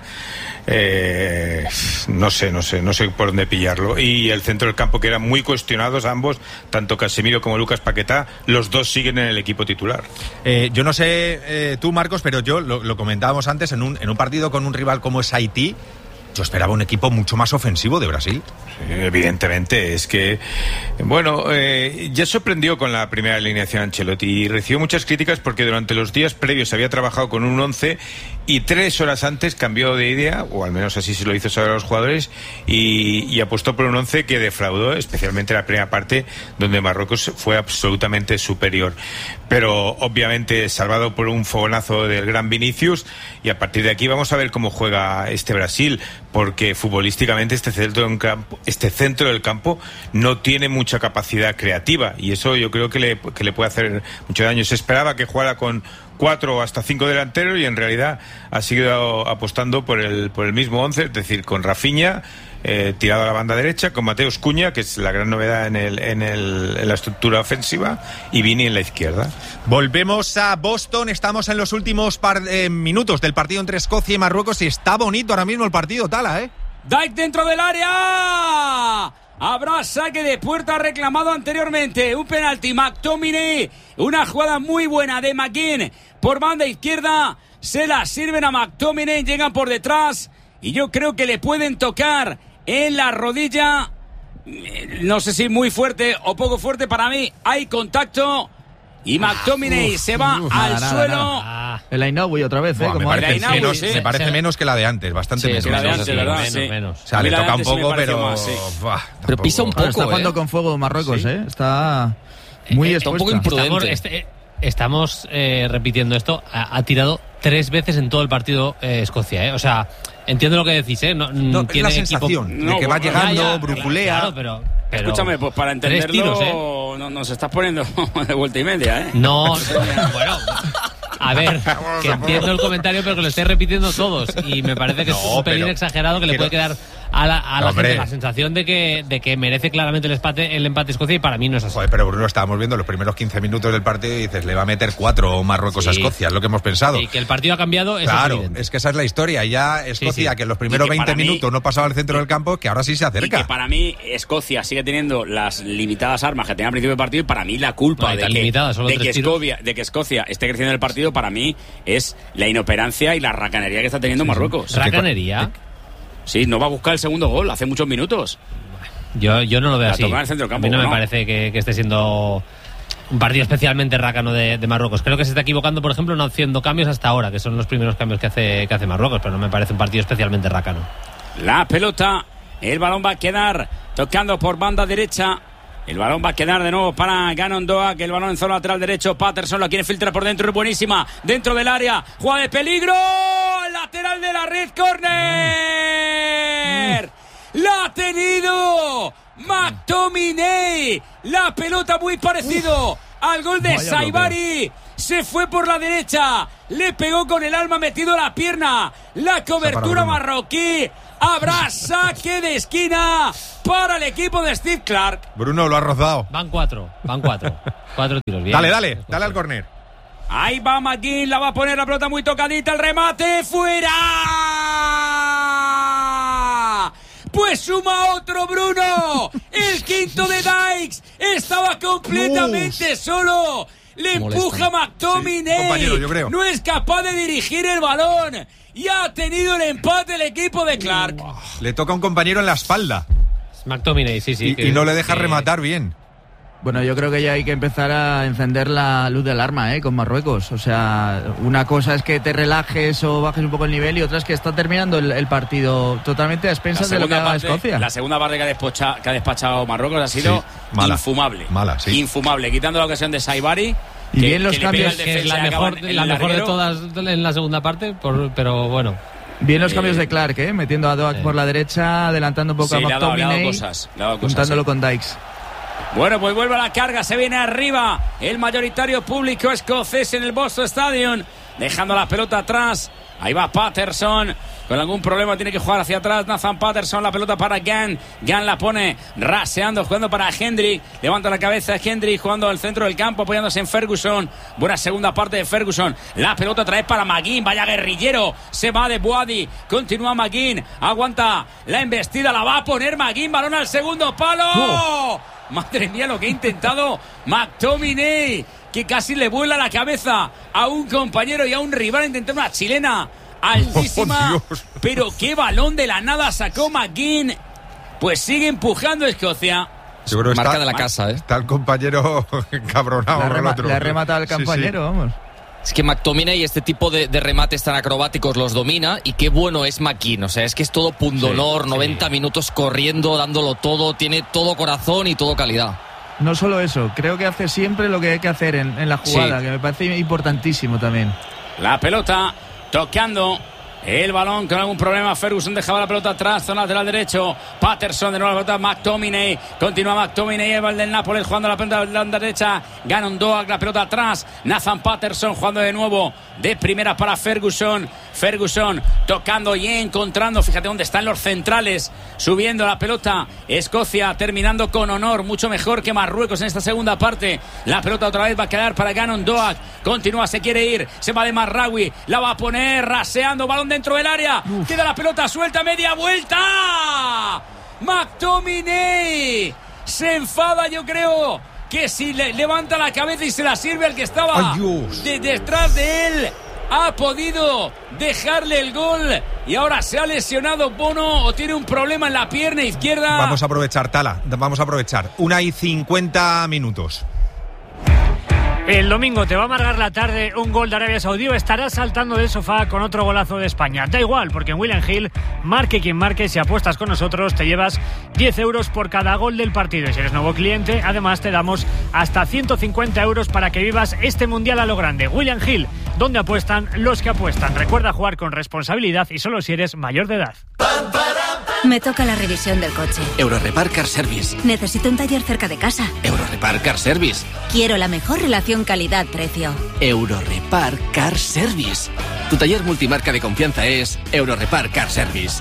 eh, no sé, no sé, no sé por dónde pillarlo. Y el centro del campo, que eran muy cuestionados ambos, tanto Casemiro como Lucas Paquetá, los dos siguen en el equipo titular. Eh, yo no sé eh, tú, Marcos, pero yo lo, lo comentábamos antes, en un, en un partido con un rival como es Haití, yo esperaba un equipo mucho más ofensivo de Brasil. Sí, evidentemente, es que, bueno, eh, ya sorprendió con la primera alineación Ancelotti y recibió muchas críticas porque durante los días previos había trabajado con un once y tres horas antes cambió de idea, o al menos así se lo hizo saber a los jugadores, y, y apostó por un once que defraudó, especialmente la primera parte, donde Marruecos fue absolutamente superior. Pero obviamente salvado por un fogonazo del gran Vinicius, y a partir de aquí vamos a ver cómo juega este Brasil, porque futbolísticamente este centro, del campo, este centro del campo no tiene mucha capacidad creativa, y eso yo creo que le, que le puede hacer mucho daño. Se esperaba que jugara con cuatro o hasta cinco delanteros y en realidad ha seguido apostando por el, por el mismo once, es decir, con Rafinha eh, tirado a la banda derecha, con Mateus Cunha, que es la gran novedad en, el, en, el, en la estructura ofensiva, y Vini en la izquierda. Volvemos a Boston, estamos en los últimos par, eh, minutos del partido entre Escocia y Marruecos y está bonito ahora mismo el partido, Tala, ¿eh? Dijk dentro del área. Habrá saque de puerta reclamado anteriormente. Un penalti, McTominay. Una jugada muy buena de McGinn por banda izquierda. Se la sirven a McTominay, llegan por detrás y yo creo que le pueden tocar en la rodilla. No sé si muy fuerte o poco fuerte. Para mí hay contacto y McTominay ah, se va uf, al nada, suelo. Nada. El Ainawi otra vez, ¿eh? Buah, Como me parece, Ainawi, menos, sí. me parece sí. menos que la de antes, bastante sí, menos. Sí, la de antes, antes, ¿verdad? menos, Sí. menos. O sea, le toca un poco, pero... Más, sí. Buah, pero pisa un poco, Está jugando ¿eh? con fuego Marruecos, ¿sí? ¿eh? Está muy eh, expuesta. Un poco imprudente. Estamos, este, estamos eh, repitiendo esto. Ha, ha tirado tres veces en todo el partido eh, Escocia, ¿eh? O sea, entiendo lo que decís, ¿eh? No, no tiene es la sensación equipo... de que va llegando, ya, ya, bruculea. Claro, pero... Pero escúchame, pues para entenderlo, tiros, ¿eh? no, nos estás poniendo de vuelta y media, ¿eh? No, bueno. A ver, que entiendo el comentario, pero que lo estáis repitiendo todos. Y me parece que no, es un pelín exagerado que le puede quedar a la, a la gente la sensación de que, de que merece claramente el empate, el empate Escocia, y para mí no es así. Joder, pero Bruno, estábamos viendo los primeros quince minutos del partido y dices, le va a meter cuatro Marruecos sí. a Escocia, es lo que hemos pensado. Y que el partido ha cambiado, eso claro, es evidente. Es que esa es la historia. Ya Escocia, sí, sí. que en los primeros veinte mí, minutos no pasaba al centro del campo, que ahora sí se acerca. Y que para mí Escocia sigue teniendo las limitadas armas que tenía al principio del partido, y para mí la culpa no, de, que, limitadas, de, que Escocia, de que Escocia esté creciendo en el partido, para mí es la inoperancia y la racanería que está teniendo sí, Marruecos. Sí. ¿Racanería? Sí, no va a buscar el segundo gol hace muchos minutos. Yo, yo no lo veo la así. En el centro del campo, a mí no, ¿no? me parece que, que esté siendo un partido especialmente rácano de, de Marruecos. Creo que se está equivocando, por ejemplo, no haciendo cambios hasta ahora, que son los primeros cambios que hace, que hace Marruecos, pero no me parece un partido especialmente rácano. La pelota, el balón va a quedar tocando por banda derecha. El balón va a quedar de nuevo para Gannon Doak, que el balón en zona lateral derecho. Patterson la quiere filtrar por dentro, es buenísima. Dentro del área, jugada de peligro. Lateral de la red, córner. La ha tenido McTominay. La pelota muy parecido al gol de Saibari. Se fue por la derecha, le pegó con el alma, metido la pierna. La cobertura marroquí. Habrá saque de esquina para el equipo de Steve Clark. Bruno, lo ha rozado. Van cuatro, van cuatro. Cuatro tiros, bien. Dale, dale, dale al córner. Ahí va McGinn, la va a poner la pelota muy tocadita, el remate, ¡fuera! Pues suma otro Bruno. El quinto de Dykes estaba completamente solo. Le empuja McTominay. Sí, compañero, yo creo. No es capaz de dirigir el balón. Y ha tenido el empate el equipo de Clark. Le toca a un compañero en la espalda. McTominay, sí, sí. Y, que, y no le deja que... rematar bien. Bueno, yo creo que ya hay que empezar a encender la luz del alarma, ¿eh? Con Marruecos. O sea, una cosa es que te relajes o bajes un poco el nivel, y otra es que está terminando el, el partido totalmente a expensas de lo que haga Escocia. La segunda parte que ha, despocha, que ha despachado Marruecos ha sido sí, mala, infumable. Mala, sí. Infumable, quitando la ocasión de Saibari. Y que, bien los cambios, que es la mejor, la mejor de todas en la segunda parte, por, pero bueno. Bien los cambios de Clark, ¿eh? Metiendo a Doak eh. por la derecha, adelantando un poco sí, a McTominay, juntándolo sí. con Dykes. Bueno, pues vuelve a la carga, se viene arriba el mayoritario público escocés en el Boston Stadium, dejando la pelota atrás. Ahí va Patterson, con algún problema tiene que jugar hacia atrás. Nathan Patterson, la pelota para Gann. Gann la pone raseando, jugando para Hendry. Levanta la cabeza Hendry, jugando al centro del campo, apoyándose en Ferguson. Buena segunda parte de Ferguson. La pelota otra vez para McGinn, vaya guerrillero. Se va de Boadi, continúa McGinn. Aguanta la embestida, la va a poner McGinn. Balón al segundo palo. Oh. Madre mía lo que ha intentado McTominay, que casi le vuela la cabeza a un compañero y a un rival, intentando una chilena altísima. Oh, pero qué balón de la nada sacó McGinn. Pues sigue empujando Escocia. Seguro marca está, de la casa, ¿eh? Está el compañero encabronado. Le ha, rema, otro. le ha rematado al compañero, sí, sí. vamos. Es que McTominay este tipo de, de remates tan acrobáticos los domina, y qué bueno es McGinn. O sea, es que es todo pundonor, sí, noventa sí. minutos corriendo, dándolo todo, tiene todo corazón y todo calidad. No solo eso, creo que hace siempre lo que hay que hacer en, en la jugada, sí. que me parece importantísimo también. La pelota tocando el balón con algún problema. Ferguson dejaba la pelota atrás, zona lateral derecho. Patterson de nuevo la pelota. McTominay, continúa McTominay, el del Nápoles jugando la pelota de la derecha. Gannon Doak, la pelota atrás. Nathan Patterson jugando de nuevo de primera para Ferguson. Ferguson tocando y encontrando, fíjate dónde están los centrales, subiendo la pelota. Escocia terminando con honor, mucho mejor que Marruecos en esta segunda parte. La pelota otra vez va a quedar para Gannon Doak. Continúa, se quiere ir, se va de Marraoui, la va a poner raseando, balón dentro del área. Uf. Queda la pelota suelta, media vuelta. McTominay se enfada, yo creo que si le levanta la cabeza y se la sirve al que estaba de, detrás de él, ha podido dejarle el gol. Y ahora se ha lesionado Bono, o tiene un problema en la pierna izquierda. Vamos a aprovechar, Tala, vamos a aprovechar. Una y cincuenta minutos. El domingo te va a amargar la tarde un gol de Arabia Saudí, o estarás saltando del sofá con otro golazo de España. Da igual, porque en William Hill, marque quien marque, si apuestas con nosotros te llevas diez euros por cada gol del partido. Y si eres nuevo cliente, además te damos hasta ciento cincuenta euros para que vivas este mundial a lo grande. William Hill, donde apuestan los que apuestan. Recuerda jugar con responsabilidad y solo si eres mayor de edad. Me toca la revisión del coche. Eurorepar Car Service. Necesito un taller cerca de casa. Eurorepar Car Service. Quiero la mejor relación calidad-precio. Eurorepar Car Service. Tu taller multimarca de confianza es Eurorepar Car Service.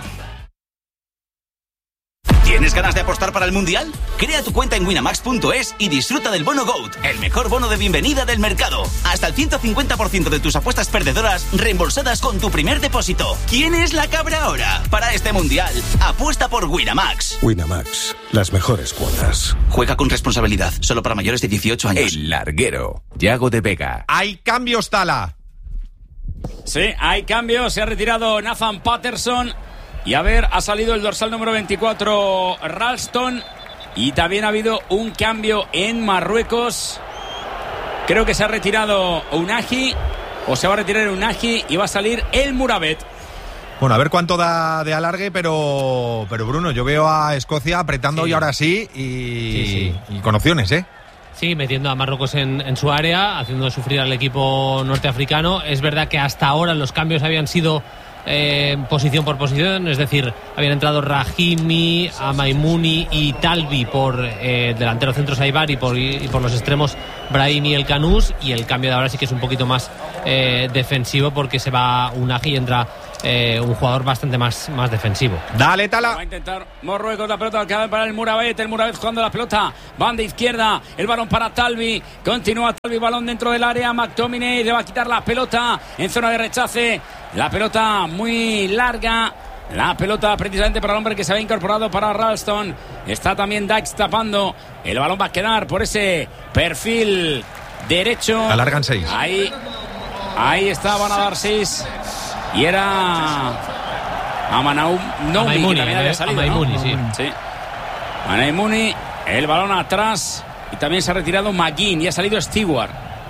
¿Tienes ganas de apostar para el Mundial? Crea tu cuenta en winamax punto es y disfruta del bono GOAT, el mejor bono de bienvenida del mercado. Hasta el ciento cincuenta por ciento de tus apuestas perdedoras reembolsadas con tu primer depósito. ¿Quién es la cabra ahora? Para este Mundial, apuesta por Winamax. Winamax, las mejores cuotas. Juega con responsabilidad, solo para mayores de dieciocho años. El Larguero, Yago de Vega. Hay cambios, Tala. Sí, hay cambios. Se ha retirado Nathan Patterson. Y a ver, ha salido el dorsal número veinticuatro, Ralston. Y también ha habido un cambio en Marruecos. Creo que se ha retirado Unagi. O se va a retirar Unagi y va a salir el Mourabet. Bueno, a ver cuánto da de alargue, pero pero Bruno, yo veo a Escocia apretando sí. y ahora sí y, sí, sí. y con opciones, ¿eh? Sí, metiendo a Marruecos en, en su área, haciendo sufrir al equipo norteafricano. Es verdad que hasta ahora los cambios habían sido Eh, posición por posición, es decir, habían entrado Rahimi, Amaimouni y Talbi por eh, delantero centro Saibar y por, y por los extremos Brahim y El Canús, y el cambio de ahora sí que es un poquito más eh, defensivo porque se va Unagi y entra eh, un jugador bastante más, más defensivo. Dale, Tala. Va a intentar Marruecos la pelota al para el Mourabet, el Mourabet jugando la pelota, banda izquierda, el balón para Talbi, continúa Talbi, balón dentro del área, McTominay le va a quitar la pelota en zona de rechace, la pelota muy larga, la pelota precisamente para el hombre que se había incorporado para Ralston, está también Dykes tapando, el balón va a quedar por ese perfil derecho. Alargan seis. Ahí, ahí está, van a dar seis. Y era Amanaum Noumi, que también había salido, Amaimouni, ¿no? sí. sí. Amaimouni, el balón atrás. Y también se ha retirado McGinn y ha salido Stewart.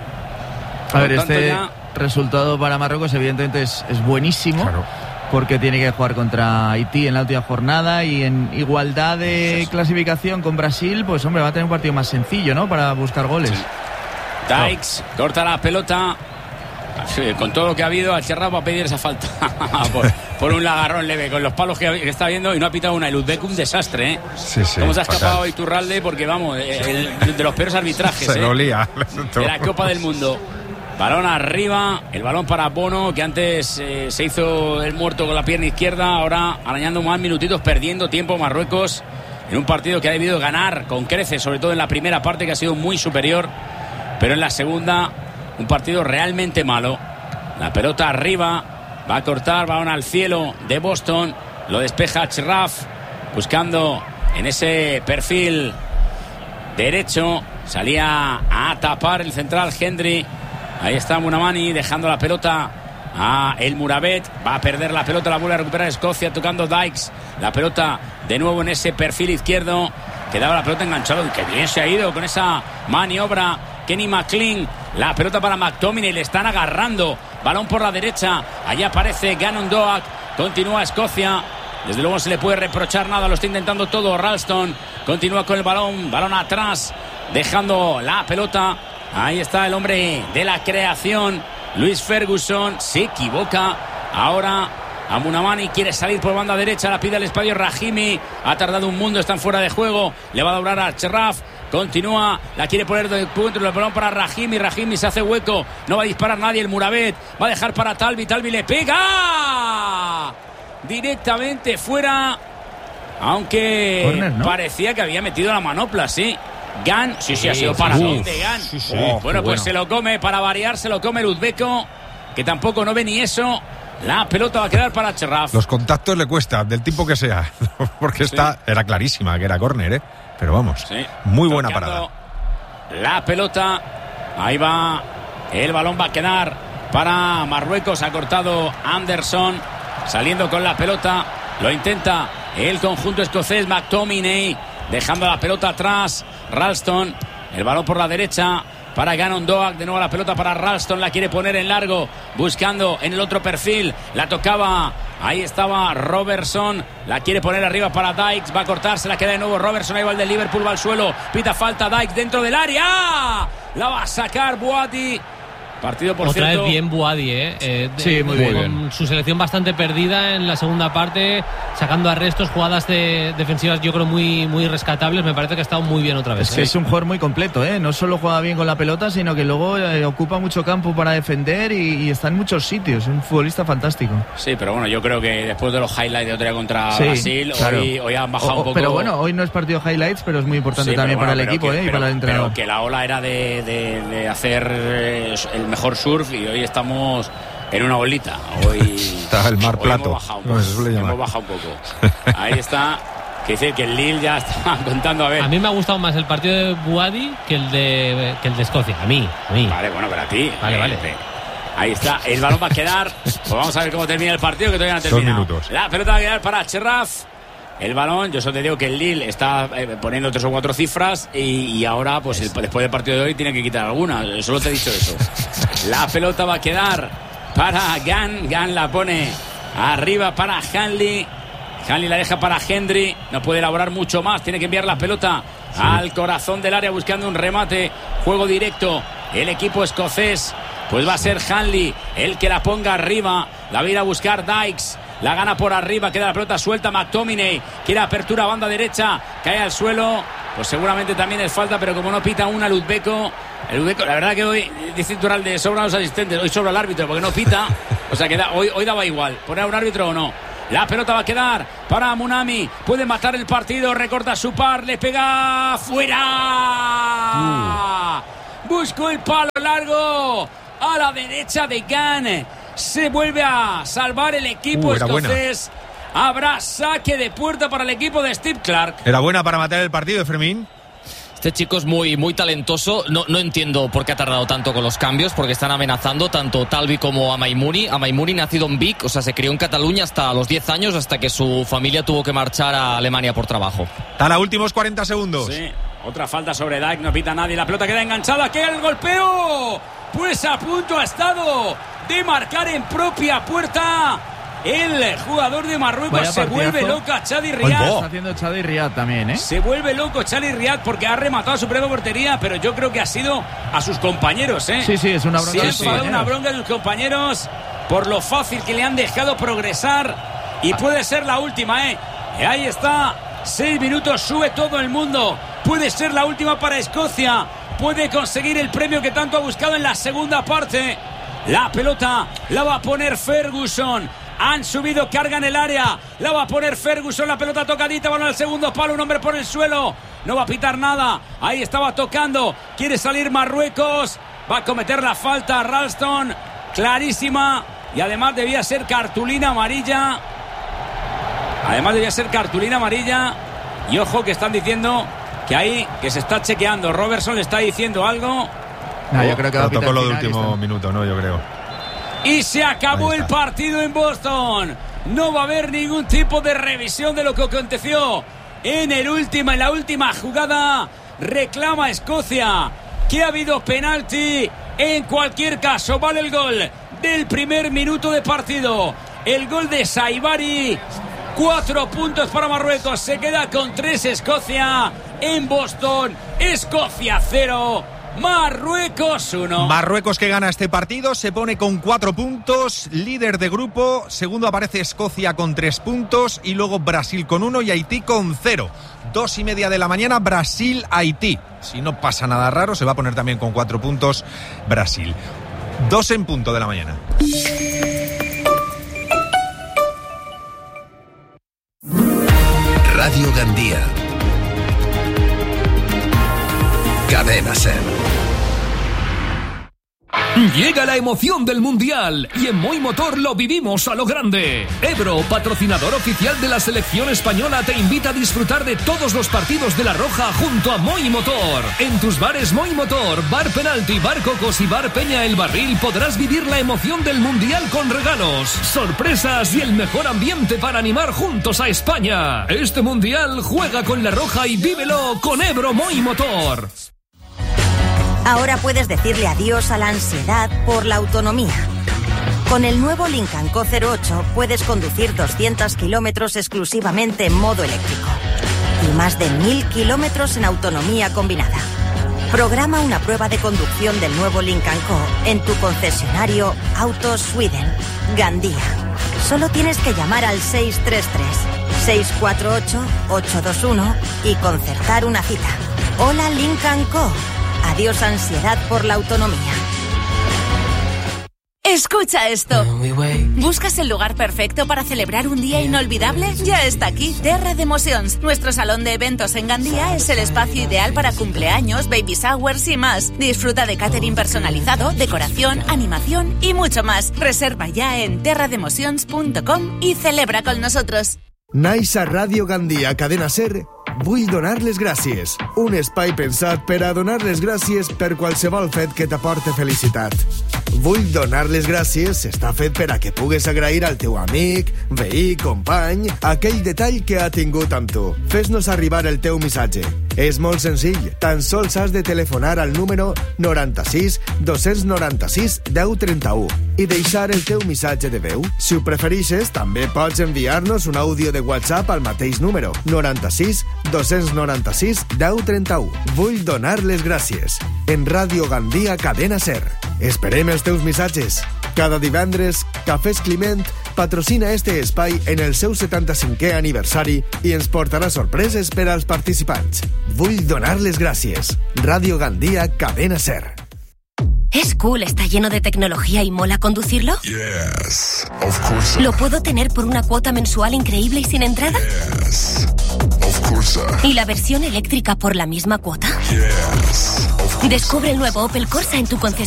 A ver, este ya... resultado para Marruecos evidentemente es, es buenísimo. Claro. Porque tiene que jugar contra Haití en la última jornada y en igualdad de clasificación con Brasil, pues hombre, va a tener un partido más sencillo, ¿no? Para buscar goles. Sí. Dykes no. corta la pelota. Sí, con todo lo que ha habido, al Cherraf va a pedir esa falta por, por un lagarrón leve, con los palos que, que está viendo, y no ha pitado una. El Uzbek, un desastre, ¿eh? Sí, sí, ¿Cómo se ha escapado Iturralde? Porque vamos, el, el, de los peores arbitrajes, se ¿eh? lo lía. De la Copa del Mundo. Balón arriba, el balón para Bono, que antes eh, se hizo el muerto con la pierna izquierda, ahora arañando más minutitos, perdiendo tiempo Marruecos en un partido que ha debido ganar con creces, sobre todo en la primera parte, que ha sido muy superior, pero en la segunda un partido realmente malo. La pelota arriba, va a cortar, balón al cielo de Boston, lo despeja Cherraf, buscando en ese perfil derecho, salía a tapar el central Hendry. Ahí está Munamani dejando la pelota a el Mourabet, va a perder la pelota, la vuelve a recuperar Escocia, tocando Dykes, la pelota de nuevo en ese perfil izquierdo, quedaba la pelota enganchada, y que bien se ha ido con esa maniobra Kenny McLean, la pelota para McTominay, le están agarrando, balón por la derecha, allá aparece Gannon Doak, continúa Escocia, desde luego no se le puede reprochar nada, lo está intentando todo Ralston, continúa con el balón, balón atrás, dejando la pelota. Ahí está el hombre de la creación, Luis Ferguson, se equivoca. Ahora Amunamani quiere salir por banda derecha, la pide al espacio Rahimi, ha tardado un mundo, están fuera de juego, le va a doblar a Cherraf, continúa, la quiere poner de punto, el balón para Rahimi, Rahimi se hace hueco, no va a disparar nadie el Mourabet, va a dejar para Talbi, Talbi le pega directamente fuera, aunque Corner, ¿no? Parecía que había metido la manopla, sí. Gan, sí, sí, sí, ha sido paradón de Gan. Sí, sí. Oh, bueno, pues bueno. Se lo come, para variar, se lo come el uzbeco, que tampoco no ve ni eso. La pelota va a quedar para Cherraf. Los contactos le cuesta, del tipo que sea, porque esta sí. Era clarísima que era córner, ¿eh? Pero vamos, sí. Muy buena parada. La pelota, ahí va, el balón va a quedar para Marruecos, ha cortado Anderson, saliendo con la pelota, lo intenta el conjunto escocés, McTominay, dejando la pelota atrás, Ralston, el balón por la derecha para Gannon Doak, de nuevo la pelota para Ralston, la quiere poner en largo, buscando en el otro perfil, la tocaba, ahí estaba Robertson, la quiere poner arriba para Dykes, va a cortar, se la queda de nuevo Robertson, ahí va el del Liverpool, va al suelo, pita falta Dykes dentro del área, la va a sacar Boati, Partido, por Otra cierto... vez bien Buadi, ¿eh? eh de, sí, muy de, bien. Con su selección bastante perdida en la segunda parte, sacando arrestos, jugadas de, defensivas yo creo muy, muy rescatables. Me parece que ha estado muy bien otra vez. Es que ¿eh? es un jugador muy completo, ¿eh? No solo juega bien con la pelota, sino que luego eh, ocupa mucho campo para defender y, y está en muchos sitios. Es un futbolista fantástico. Sí, pero bueno, yo creo que después de los highlights de otro día contra sí, Brasil, claro. hoy, hoy han bajado o, un poco... Pero bueno, hoy no es partido highlights, pero es muy importante Sí, también bueno, para el equipo, que, ¿eh? Pero, y para el entrenador. Pero que la ola era de, de, de hacer el mejor surf y hoy estamos en una bolita. Hoy está el mar hoy plato. Hemos bajado un No, poco. se suele llamar. Hemos bajado un poco. Ahí está. Que dice que el Lille ya está contando a ver. A mí me ha gustado más el partido de Buadi que el de que el de Escocia. A mí, a mí. Vale, bueno, pero a ti. Vale, vale. Ahí está. El balón va a quedar. Pues vamos a ver cómo termina el partido, que todavía no termina. Dos minutos. La pelota va a quedar para Cherraf. El balón, yo solo te digo que el Lille está eh, poniendo tres o cuatro cifras y, y ahora, pues el, después del partido de hoy, tiene que quitar alguna. Solo te he dicho eso. La pelota va a quedar para Gan. Gan la pone arriba para Hanley. Hanley la deja para Hendry. No puede elaborar mucho más. Tiene que enviar la pelota sí. al corazón del área buscando un remate. Juego directo. El equipo escocés. Pues va a ser Hanley el que la ponga arriba. La va a ir a buscar Dykes. La gana por arriba, queda la pelota suelta. McTominay quiere apertura, banda derecha, cae al suelo. Pues seguramente también es falta, pero como no pita una Luzbeko, el Luzbeko, la verdad que hoy dice Tural de sobra a los asistentes, hoy sobra el árbitro porque no pita. O sea que da, hoy, hoy daba igual, poner a un árbitro o no. La pelota va a quedar para Munami, puede matar el partido, recorta su par, le pega fuera. Uh. Buscó el palo largo a la derecha de Gan. Se vuelve a salvar el equipo uh, escocés. Buena. Habrá saque de puerta para el equipo de Steve Clark. Era buena para matar el partido, Fermín. Este chico es muy, muy talentoso. No, no entiendo por qué ha tardado tanto con los cambios, porque están amenazando tanto Talvi como a Maimuni. A Maimuni nacido en Vic, o sea, se crió en Cataluña hasta los diez años, hasta que su familia tuvo que marchar a Alemania por trabajo. Hasta los últimos cuarenta segundos. Sí, otra falta sobre Dyke, no pita nadie. La pelota queda enganchada. ¡Que el golpeo! Pues a punto ha estado de marcar en propia puerta. El jugador de Marruecos Vaya se partidazo. vuelve loco a Chadi Riad. Está haciendo Chadi Riad también, ¿eh? Se vuelve loco Chadi Riad porque ha rematado a su propia portería, pero yo creo que ha sido a sus compañeros, ¿eh? Sí, sí, es una bronca. Se ha sí, enfadado sí, una bronca de sus compañeros por lo fácil que le han dejado progresar y puede ser la última, ¿eh? Y ahí está, seis minutos, sube todo el mundo. Puede ser la última para Escocia. Puede conseguir el premio que tanto ha buscado en la segunda parte. La pelota la va a poner Ferguson. Han subido, cargan el área. La va a poner Ferguson. La pelota tocadita. Van al segundo palo. Un hombre por el suelo. No va a pitar nada. Ahí estaba tocando. Quiere salir Marruecos. Va a cometer la falta Ralston. Clarísima. Y además debía ser cartulina amarilla. Además debía ser cartulina amarilla. Y ojo que están diciendo que ahí, que se está chequeando. Robertson le está diciendo algo. No, yo creo que va a pitar protocolo de final, último minuto, no, yo creo. Y se acabó el partido en Boston. No va a haber ningún tipo de revisión de lo que aconteció en el último, en la última jugada. Reclama Escocia que ha habido penalti. En cualquier caso, vale el gol del primer minuto de partido. El gol de Saibari. Cuatro puntos para Marruecos. Se queda con tres Escocia en Boston. Escocia cero. Marruecos uno. Marruecos que gana este partido, se pone con cuatro puntos, líder de grupo. Segundo aparece Escocia con tres puntos y luego Brasil con uno y Haití con cero. Dos y media de la mañana, Brasil-Haití. Si no pasa nada raro, se va a poner también con cuatro puntos Brasil. Dos en punto de la mañana. Radio Gandía. Cadena Ser. Llega la emoción del Mundial y en Moi Motor lo vivimos a lo grande. Ebro, patrocinador oficial de la selección española, te invita a disfrutar de todos los partidos de La Roja junto a Moi Motor. En tus bares Moi Motor, Bar Penalti, Bar Cocos y Bar Peña El Barril podrás vivir la emoción del Mundial con regalos, sorpresas y el mejor ambiente para animar juntos a España. Este Mundial juega con La Roja y vívelo con Ebro Moi Motor. Ahora puedes decirle adiós a la ansiedad por la autonomía. Con el nuevo Lincoln Co cero ocho puedes conducir doscientos kilómetros exclusivamente en modo eléctrico y más de mil kilómetros en autonomía combinada. Programa una prueba de conducción del nuevo Lincoln Co. en tu concesionario Autos Sweden, Gandía. Solo tienes que llamar al seis tres tres, seis cuatro ocho, ocho dos uno y concertar una cita. Hola Lincoln Co. Adiós ansiedad por la autonomía. Escucha esto. ¿Buscas el lugar perfecto para celebrar un día inolvidable? Ya está aquí, Terra de Emocions. Nuestro salón de eventos en Gandía es el espacio ideal para cumpleaños, baby showers y más. Disfruta de catering personalizado, decoración, animación y mucho más. Reserva ya en terra de emocions punto com y celebra con nosotros. Naix a Ràdio Gandia, Cadena Ser, vull donar les gràcies. Un espai pensat per a donar les gràcies per qualsevol fet que t'aporte felicitat. Vull donar les gràcies està fet per a que pugues agrair al teu amic, veí, company, aquell detall que ha tingut amb tu. Fes-nos arribar el teu missatge. És molt senzill, tan sols has de telefonar al número noranta-sis dos noranta-sis deu trenta-u i deixar el teu missatge de veu. Si ho preferixes, també pots enviar-nos un àudio de WhatsApp al mateix número, noranta-sis dos noranta-sis deu trenta-u. Vull donar les gràcies. En Ràdio Gandia, Cadena Ser. Esperem els teus missatges. Cada divendres, Cafès Climent patrocina este espai en el seu setanta-cinquè aniversari i ens portarà sorpreses per als participants. Vull donar les gràcies. Ràdio Gandia, Cadena Ser. ¿Es cool, está lleno de tecnología y mola conducirlo? Yes, of course. ¿Lo puedo tener por una cuota mensual increíble y sin entrada? Yes, of course. ¿Y la versión eléctrica por la misma cuota? Yes, of course. Descubre el nuevo Opel Corsa en tu concesionario